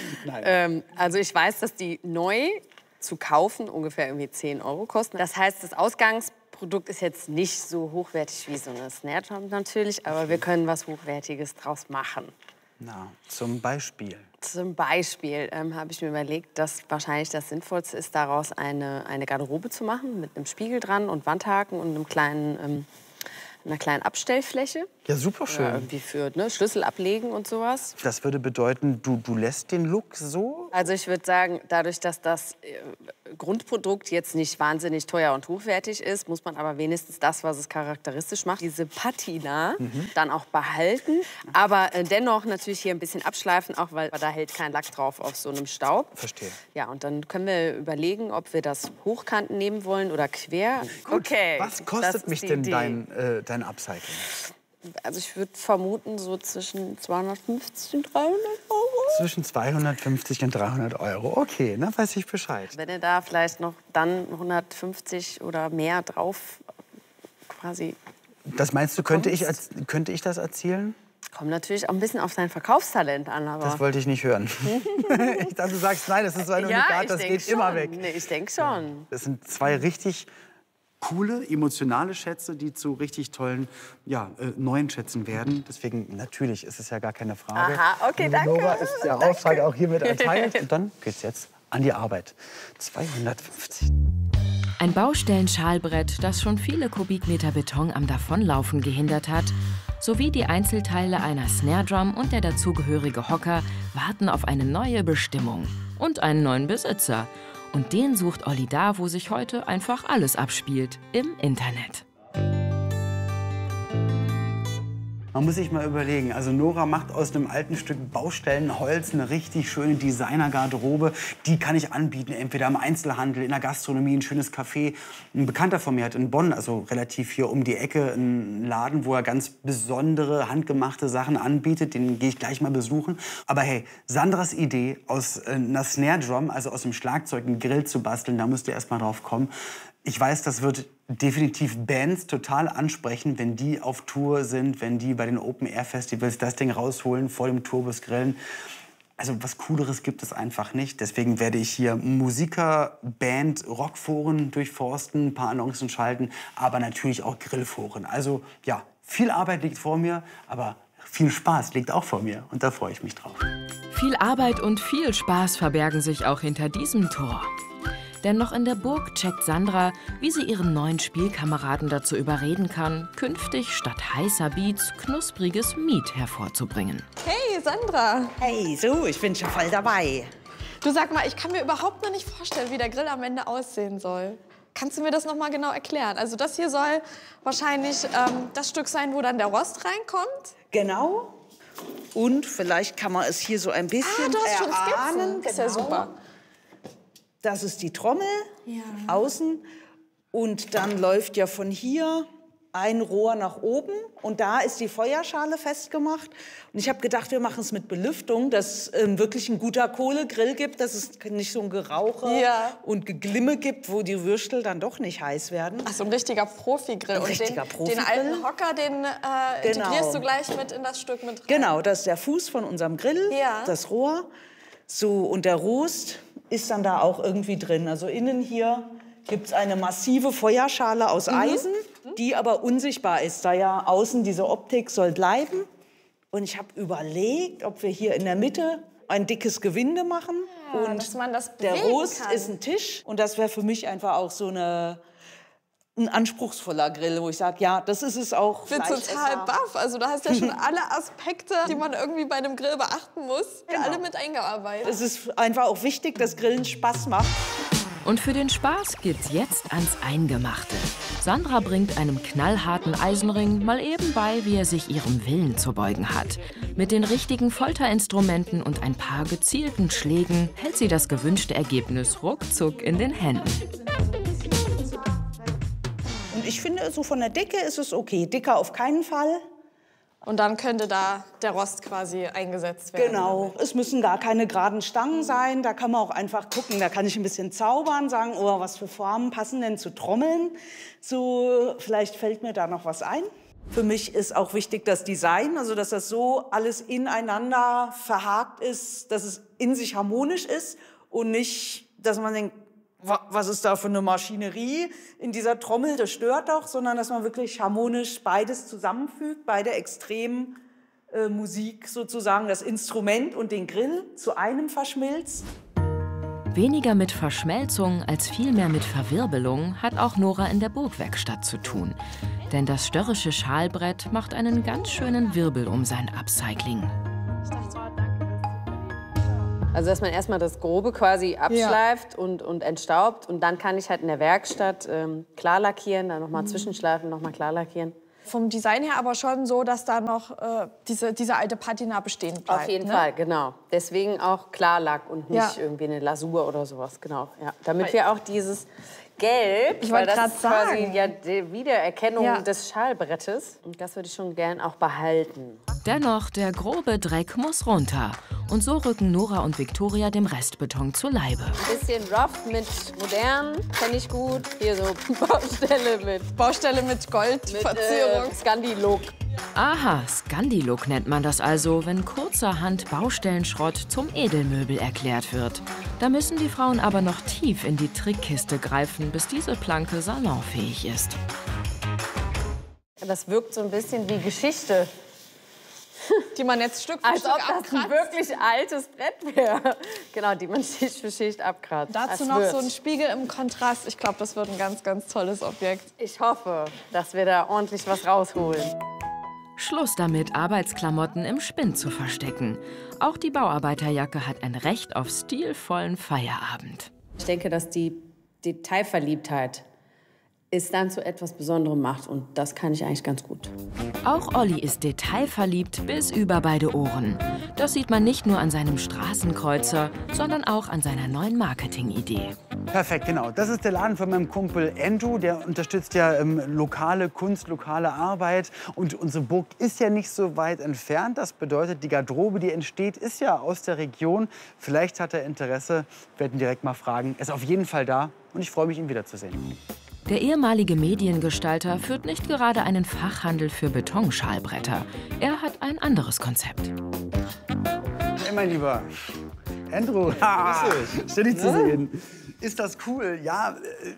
Also ich weiß, dass die neu zu kaufen ungefähr irgendwie 10 € kosten. Das heißt, das Ausgangsprodukt ist jetzt nicht so hochwertig wie so eine Snare Drum natürlich, aber wir können was Hochwertiges draus machen. Na, zum Beispiel. Zum Beispiel habe ich mir überlegt, dass wahrscheinlich das Sinnvollste ist, daraus eine Garderobe zu machen mit einem Spiegel dran und Wandhaken und einer kleinen Abstellfläche. Ja, super schön. Irgendwie für Schlüssel ablegen und sowas. Das würde bedeuten, du lässt den Look so? Also ich würde sagen, dadurch, dass das Grundprodukt jetzt nicht wahnsinnig teuer und hochwertig ist, muss man aber wenigstens das, was es charakteristisch macht, diese Patina dann auch behalten. Aber dennoch natürlich hier ein bisschen abschleifen, auch weil da hält kein Lack drauf auf so einem Staub. Verstehe. Ja, und dann können wir überlegen, ob wir das hochkant nehmen wollen oder quer. Gut. Okay. Was kostet mich denn dein Upcycling? Also ich würde vermuten, so zwischen 250 und 300 €. Zwischen 250 und 300 €. Okay, dann weiß ich Bescheid. Wenn ihr da vielleicht noch dann 150 oder mehr drauf quasi... Das meinst du, könnte ich das erzielen? Kommt natürlich auch ein bisschen auf dein Verkaufstalent an. Aber Das wollte ich nicht hören. Ich dachte, du sagst, nein, das ist so ein Unikat, das geht immer weg. Nee, ich denke schon. Das sind zwei richtig coole, emotionale Schätze, die zu richtig tollen, neuen Schätzen werden. Deswegen, natürlich ist es ja gar keine Frage. Aha, okay, danke. Nora ist der Auftrag auch hiermit erteilt. Und dann geht's jetzt an die Arbeit. 250. Ein Baustellenschalbrett, das schon viele Kubikmeter Beton am Davonlaufen gehindert hat, sowie die Einzelteile einer Snare Drum und der dazugehörige Hocker warten auf eine neue Bestimmung und einen neuen Besitzer. Und den sucht Olli da, wo sich heute einfach alles abspielt, im Internet. Man muss sich mal überlegen, also Nora macht aus einem alten Stück Baustellenholz eine richtig schöne Designer-Garderobe. Die kann ich anbieten, entweder im Einzelhandel, in der Gastronomie, ein schönes Café. Ein Bekannter von mir hat in Bonn, also relativ hier um die Ecke, einen Laden, wo er ganz besondere, handgemachte Sachen anbietet. Den gehe ich gleich mal besuchen. Aber hey, Sandras Idee, aus einer Snare Drum, also aus dem Schlagzeug, einen Grill zu basteln, da müsst ihr erst mal drauf kommen. Ich weiß, das wird definitiv Bands total ansprechen, wenn die auf Tour sind, wenn die bei den Open-Air-Festivals das Ding rausholen, vor dem Tourbus grillen. Also was Cooleres gibt es einfach nicht. Deswegen werde ich hier Musiker, Band, Rockforen durchforsten, ein paar Annoncen schalten, aber natürlich auch Grillforen. Also ja, viel Arbeit liegt vor mir, aber viel Spaß liegt auch vor mir und da freue ich mich drauf. Viel Arbeit und viel Spaß verbergen sich auch hinter diesem Tor. Denn noch in der Burg checkt Sandra, wie sie ihren neuen Spielkameraden dazu überreden kann, künftig statt heißer Beats knuspriges Meat hervorzubringen. Hey, Sandra. Hey, so, ich bin schon voll dabei. Du, sag mal, ich kann mir überhaupt noch nicht vorstellen, wie der Grill am Ende aussehen soll. Kannst du mir das noch mal genau erklären? Also das hier soll wahrscheinlich das Stück sein, wo dann der Rost reinkommt? Genau. Und vielleicht kann man es hier so ein bisschen du hast schon erahnen. Skizzen. Das ist ja super. Das ist die Trommel außen und dann läuft ja von hier ein Rohr nach oben und da ist die Feuerschale festgemacht. Und ich habe gedacht, wir machen es mit Belüftung, dass es wirklich ein guter Kohlegrill gibt, dass es nicht so ein Gerauche und Geglimme gibt, wo die Würstel dann doch nicht heiß werden. Ach, so ein richtiger Profigrill. Und den alten Hocker, den integrierst du gleich mit in das Stück mit rein. Genau, das ist der Fuß von unserem Grill, das Rohr. So, und der Rost ist dann da auch irgendwie drin. Also innen hier gibt es eine massive Feuerschale aus Eisen, die aber unsichtbar ist, da ja außen diese Optik soll bleiben. Und ich habe überlegt, ob wir hier in der Mitte ein dickes Gewinde machen. Ja, und dass man das der bewegen Rost kann. ist ein Tisch. Und das wäre für mich einfach auch so ein anspruchsvoller Grill, wo ich sage, ja, das ist es auch. Ich bin total baff. Also du hast ja schon alle Aspekte, die man irgendwie bei einem Grill beachten muss, alle mit eingearbeitet. Es ist einfach auch wichtig, dass Grillen Spaß macht. Und für den Spaß geht's jetzt ans Eingemachte. Sandra bringt einem knallharten Eisenring mal eben bei, wie er sich ihrem Willen zu beugen hat. Mit den richtigen Folterinstrumenten und ein paar gezielten Schlägen hält sie das gewünschte Ergebnis ruckzuck in den Händen. Und ich finde, so von der Dicke ist es okay. Dicker auf keinen Fall. Und dann könnte da der Rost quasi eingesetzt werden. Genau, es müssen gar keine geraden Stangen sein. Da kann man auch einfach gucken, da kann ich ein bisschen zaubern, sagen, oh, was für Formen passen denn zu Trommeln. So, vielleicht fällt mir da noch was ein. Für mich ist auch wichtig das Design, also dass das so alles ineinander verhakt ist, dass es in sich harmonisch ist und nicht, dass man denkt, was ist da für eine Maschinerie in dieser Trommel, das stört doch, sondern dass man wirklich harmonisch beides zusammenfügt, beide Extremen, Musik sozusagen, das Instrument und den Grill zu einem verschmilzt. Weniger mit Verschmelzung als vielmehr mit Verwirbelung hat auch Nora in der Burgwerkstatt zu tun. Denn das störrische Schalbrett macht einen ganz schönen Wirbel um sein Upcycling. Also dass man erstmal das Grobe quasi abschleift und entstaubt. Und dann kann ich halt in der Werkstatt klar lackieren, dann nochmal zwischenschleifen, nochmal klar lackieren. Vom Design her aber schon so, dass da noch diese alte Patina bestehen bleibt. Auf jeden Fall, genau. Deswegen auch Klarlack und nicht irgendwie eine Lasur oder sowas. Genau, ja. Damit wir auch dieses Gelb, ich weil wollte das gerade ist quasi sagen, ja die Wiedererkennung des Schalbrettes. Und das würde ich schon gern auch behalten. Dennoch, der grobe Dreck muss runter. Und so rücken Nora und Viktoria dem Restbeton zu Leibe. Ein bisschen rough mit modern, kenne ich gut. Hier so Baustelle mit Goldverzierung. Scandi-Look. Aha, Scandi-Look nennt man das also, wenn kurzerhand Baustellenschrott zum Edelmöbel erklärt wird. Da müssen die Frauen aber noch tief in die Trickkiste greifen, bis diese Planke salonfähig ist. Das wirkt so ein bisschen wie Geschichte. Die man jetzt Stück für Als Stück ob das ein wirklich altes Brett wäre. Genau, die man Schicht für Schicht abkratzt. Dazu noch so ein Spiegel im Kontrast. Ich glaube, das wird ein ganz, ganz tolles Objekt. Ich hoffe, dass wir da ordentlich was rausholen. Schluss damit, Arbeitsklamotten im Spind zu verstecken. Auch die Bauarbeiterjacke hat ein Recht auf stilvollen Feierabend. Ich denke, dass die Detailverliebtheit es dann zu etwas Besonderem macht. Und das kann ich eigentlich ganz gut. Auch Olli ist detailverliebt bis über beide Ohren. Das sieht man nicht nur an seinem Straßenkreuzer, sondern auch an seiner neuen Marketingidee. Perfekt, genau. Das ist der Laden von meinem Kumpel Andrew. Der unterstützt ja lokale Kunst, lokale Arbeit. Und unsere Burg ist ja nicht so weit entfernt. Das bedeutet, die Garderobe, die entsteht, ist ja aus der Region. Vielleicht hat er Interesse. Wir werden direkt mal fragen. Er ist auf jeden Fall da. Und ich freue mich, ihn wiederzusehen. Der ehemalige Mediengestalter führt nicht gerade einen Fachhandel für Betonschalbretter. Er hat ein anderes Konzept. Hey, mein Lieber. Andrew, schön, dich zu sehen. Ist das cool? Ja,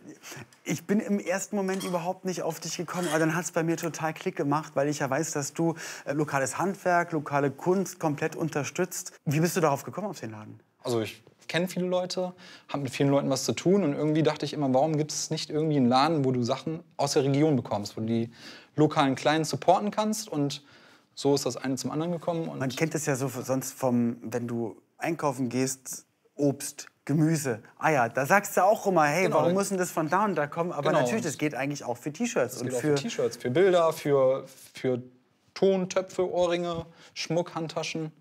ich bin im ersten Moment überhaupt nicht auf dich gekommen, aber dann hat es bei mir total Klick gemacht, weil ich ja weiß, dass du lokales Handwerk, lokale Kunst komplett unterstützt. Wie bist du darauf gekommen, auf den Laden? Also ich kenne viele Leute, habe mit vielen Leuten was zu tun und irgendwie dachte ich immer, warum gibt es nicht irgendwie einen Laden, wo du Sachen aus der Region bekommst, wo du die lokalen Kleinen supporten kannst, und so ist das eine zum anderen gekommen. Und man kennt es ja so sonst wenn du einkaufen gehst, Obst, Gemüse, Eier, da sagst du auch immer, hey, warum muss denn das von da und da kommen? Aber natürlich, das geht eigentlich auch für T-Shirts. Das geht auch für T-Shirts, für Bilder, für Ton, Töpfe, Ohrringe, Schmuck, Handtaschen.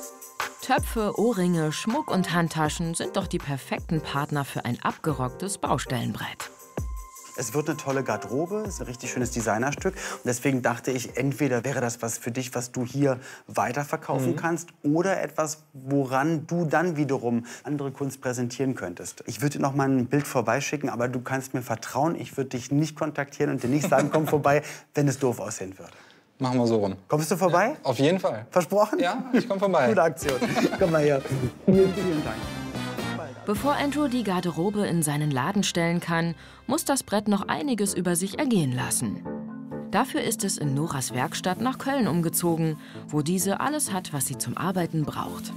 Töpfe, Ohrringe, Schmuck und Handtaschen sind doch die perfekten Partner für ein abgerocktes Baustellenbrett. Es wird eine tolle Garderobe, es ist ein richtig schönes Designerstück. Und deswegen dachte ich, entweder wäre das was für dich, was du hier weiterverkaufen kannst, oder etwas, woran du dann wiederum andere Kunst präsentieren könntest. Ich würde dir noch mal ein Bild vorbeischicken, aber du kannst mir vertrauen, ich würde dich nicht kontaktieren und dir nicht sagen, komm vorbei, wenn es doof aussehen würde. Machen wir so rum. Kommst du vorbei? Auf jeden Fall. Versprochen? Ja, ich komme vorbei. Gute Aktion. Komm mal her. Vielen Dank. Bevor Andrew die Garderobe in seinen Laden stellen kann, muss das Brett noch einiges über sich ergehen lassen. Dafür ist es in Noras Werkstatt nach Köln umgezogen, wo diese alles hat, was sie zum Arbeiten braucht.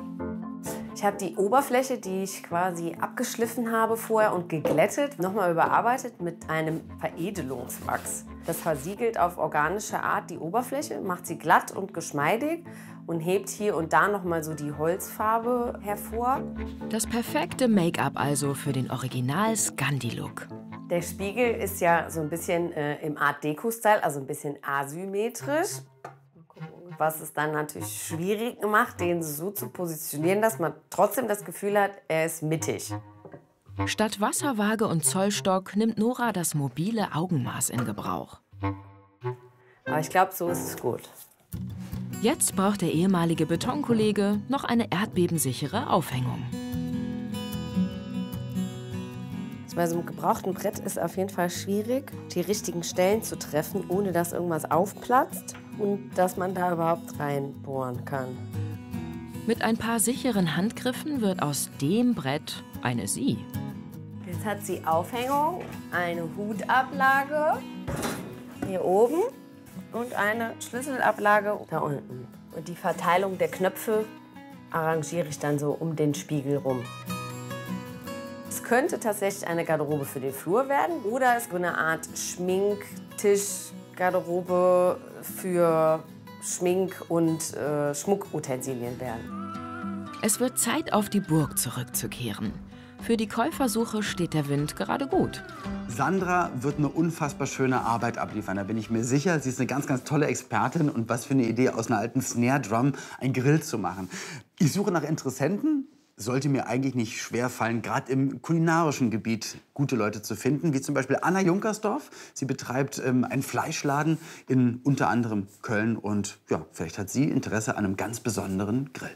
Ich habe die Oberfläche, die ich quasi abgeschliffen habe vorher und geglättet, nochmal überarbeitet mit einem Veredelungswachs. Das versiegelt auf organische Art die Oberfläche, macht sie glatt und geschmeidig und hebt hier und da nochmal so die Holzfarbe hervor. Das perfekte Make-up also für den Original Scandi-Look. Der Spiegel ist ja so ein bisschen im Art-Deco-Style, also ein bisschen asymmetrisch. Was es dann natürlich schwierig macht, den so zu positionieren, dass man trotzdem das Gefühl hat, er ist mittig. Statt Wasserwaage und Zollstock nimmt Nora das mobile Augenmaß in Gebrauch. Aber ich glaube, so ist es gut. Jetzt braucht der ehemalige Betonkollege noch eine erdbebensichere Aufhängung. Bei so einem gebrauchten Brett ist auf jeden Fall schwierig, die richtigen Stellen zu treffen, ohne dass irgendwas aufplatzt und dass man da überhaupt reinbohren kann. Mit ein paar sicheren Handgriffen wird aus dem Brett eine Sie. Jetzt hat sie Aufhängung, eine Hutablage hier oben und eine Schlüsselablage da unten. Und die Verteilung der Knöpfe arrangiere ich dann so um den Spiegel rum. Es könnte tatsächlich eine Garderobe für den Flur werden oder es eine Art Schminktisch-Garderobe für Schmink- und Schmuckutensilien werden. Es wird Zeit, auf die Burg zurückzukehren. Für die Käufersuche steht der Wind gerade gut. Sandra wird eine unfassbar schöne Arbeit abliefern, da bin ich mir sicher. Sie ist eine ganz, ganz tolle Expertin. Und was für eine Idee, aus einer alten Snare Drum einen Grill zu machen. Ich suche nach Interessenten. Sollte mir eigentlich nicht schwerfallen, gerade im kulinarischen Gebiet gute Leute zu finden, wie zum Beispiel Anna Junkersdorf. Sie betreibt einen Fleischladen in unter anderem Köln und ja, vielleicht hat sie Interesse an einem ganz besonderen Grill.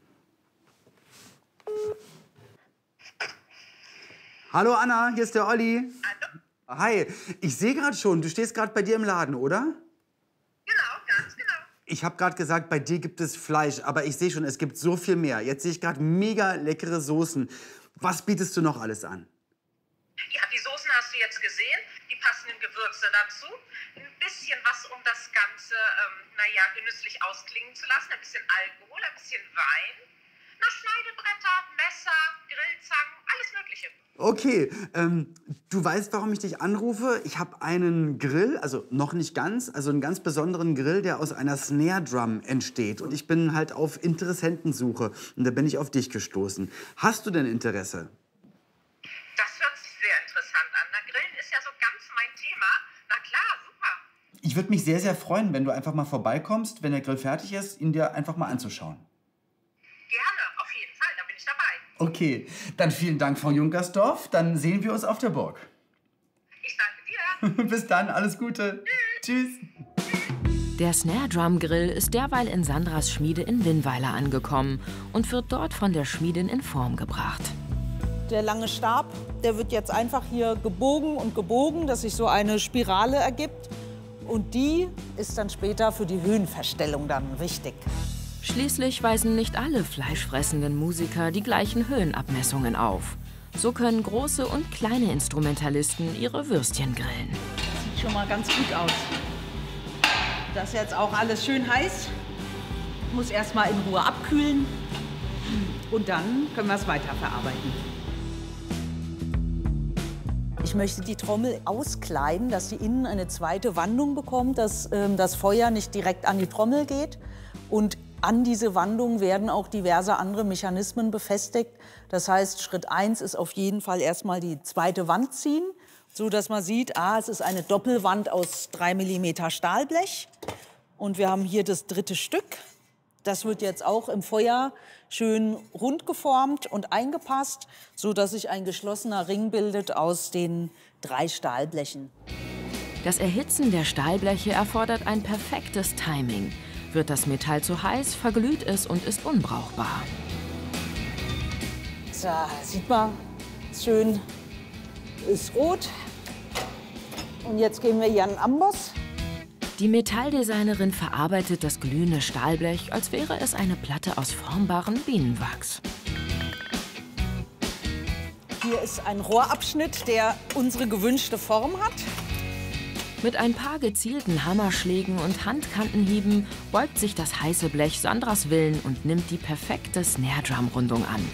Hallo Anna, hier ist der Olli. Hallo. Hi, ich sehe gerade schon, du stehst gerade bei dir im Laden, oder? Genau, ganz genau. Ich habe gerade gesagt, bei dir gibt es Fleisch, aber ich sehe schon, es gibt so viel mehr. Jetzt sehe ich gerade mega leckere Soßen. Was bietest du noch alles an? Ja, die Soßen hast du jetzt gesehen, die passenden Gewürze dazu. Ein bisschen was, um das Ganze, genüsslich ausklingen zu lassen. Ein bisschen Alkohol, ein bisschen Wein. Schneidebretter, Messer, Grillzangen, alles Mögliche. Okay, du weißt, warum ich dich anrufe? Ich habe einen Grill, also noch nicht ganz, also einen ganz besonderen Grill, der aus einer Snare Drum entsteht. Und ich bin halt auf Interessentensuche. Und da bin ich auf dich gestoßen. Hast du denn Interesse? Das hört sich sehr interessant an. Na, Grillen ist ja so ganz mein Thema. Na klar, super. Ich würde mich sehr, sehr freuen, wenn du einfach mal vorbeikommst, wenn der Grill fertig ist, ihn dir einfach mal anzuschauen. Gerne, auf jeden Fall, da bin ich dabei. Okay, dann vielen Dank, Frau Junkersdorf. Dann sehen wir uns auf der Burg. Ich danke dir. Bis dann, alles Gute. Tschüss. Der Snare Drum Grill ist derweil in Sandras Schmiede in Winnweiler angekommen und wird dort von der Schmiedin in Form gebracht. Der lange Stab, der wird jetzt einfach hier gebogen und gebogen, dass sich so eine Spirale ergibt. Und die ist dann später für die Höhenverstellung dann wichtig. Schließlich weisen nicht alle fleischfressenden Musiker die gleichen Höhenabmessungen auf. So können große und kleine Instrumentalisten ihre Würstchen grillen. Sieht schon mal ganz gut aus. Das ist jetzt auch alles schön heiß. Muss erst mal in Ruhe abkühlen. Und dann können wir es weiterverarbeiten. Ich möchte die Trommel auskleiden, dass sie innen eine zweite Wandung bekommt, dass das Feuer nicht direkt an die Trommel geht. Und an diese Wandung werden auch diverse andere Mechanismen befestigt. Das heißt, Schritt 1 ist auf jeden Fall erstmal die zweite Wand ziehen, so dass man sieht, es ist eine Doppelwand aus 3 mm Stahlblech. Und wir haben hier das dritte Stück. Das wird jetzt auch im Feuer schön rund geformt und eingepasst, so dass sich ein geschlossener Ring bildet aus den 3 Stahlblechen. Das Erhitzen der Stahlbleche erfordert ein perfektes Timing. Wird das Metall zu heiß, verglüht es und ist unbrauchbar. So, sieht man, schön ist rot. Und jetzt geben wir hier einen Amboss. Die Metalldesignerin verarbeitet das glühende Stahlblech, als wäre es eine Platte aus formbarem Bienenwachs. Hier ist ein Rohrabschnitt, der unsere gewünschte Form hat. Mit ein paar gezielten Hammerschlägen und Handkantenhieben beugt sich das heiße Blech Sandras Willen und nimmt die perfekte Snare-Drum-Rundung an.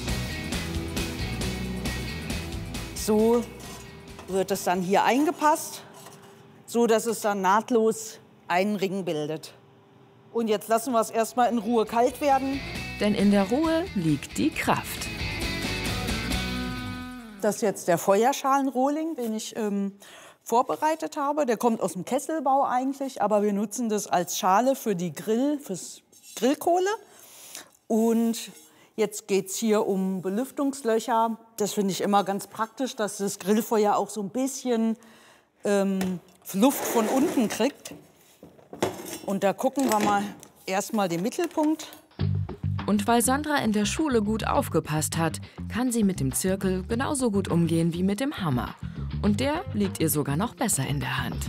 So wird es dann hier eingepasst, so dass es dann nahtlos einen Ring bildet. Und jetzt lassen wir es erstmal in Ruhe kalt werden. Denn in der Ruhe liegt die Kraft. Das ist jetzt der Feuerschalenrohling, den ich vorbereitet habe. Der kommt aus dem Kesselbau eigentlich, aber wir nutzen das als Schale für die fürs Grillkohle. Und jetzt geht es hier um Belüftungslöcher. Das finde ich immer ganz praktisch, dass das Grillfeuer auch so ein bisschen Luft von unten kriegt. Und da gucken wir mal erstmal den Mittelpunkt. Und weil Sandra in der Schule gut aufgepasst hat, kann sie mit dem Zirkel genauso gut umgehen wie mit dem Hammer. Und der liegt ihr sogar noch besser in der Hand.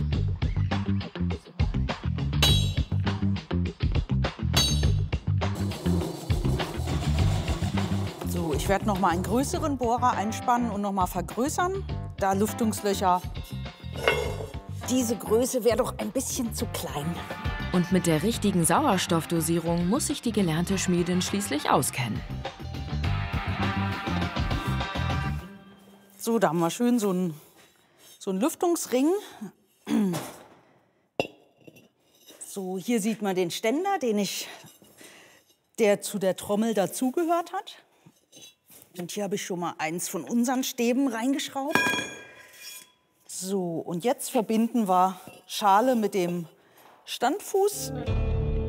So, ich werde noch mal einen größeren Bohrer einspannen und noch mal vergrößern. Da Lüftungslöcher. Diese Größe wäre doch ein bisschen zu klein. Und mit der richtigen Sauerstoffdosierung muss sich die gelernte Schmiedin schließlich auskennen. So, da haben wir schön so einen Lüftungsring. So, hier sieht man den Ständer, der zu der Trommel dazugehört hat. Und hier habe ich schon mal eins von unseren Stäben reingeschraubt. So, und jetzt verbinden wir Schale mit dem Standfuß.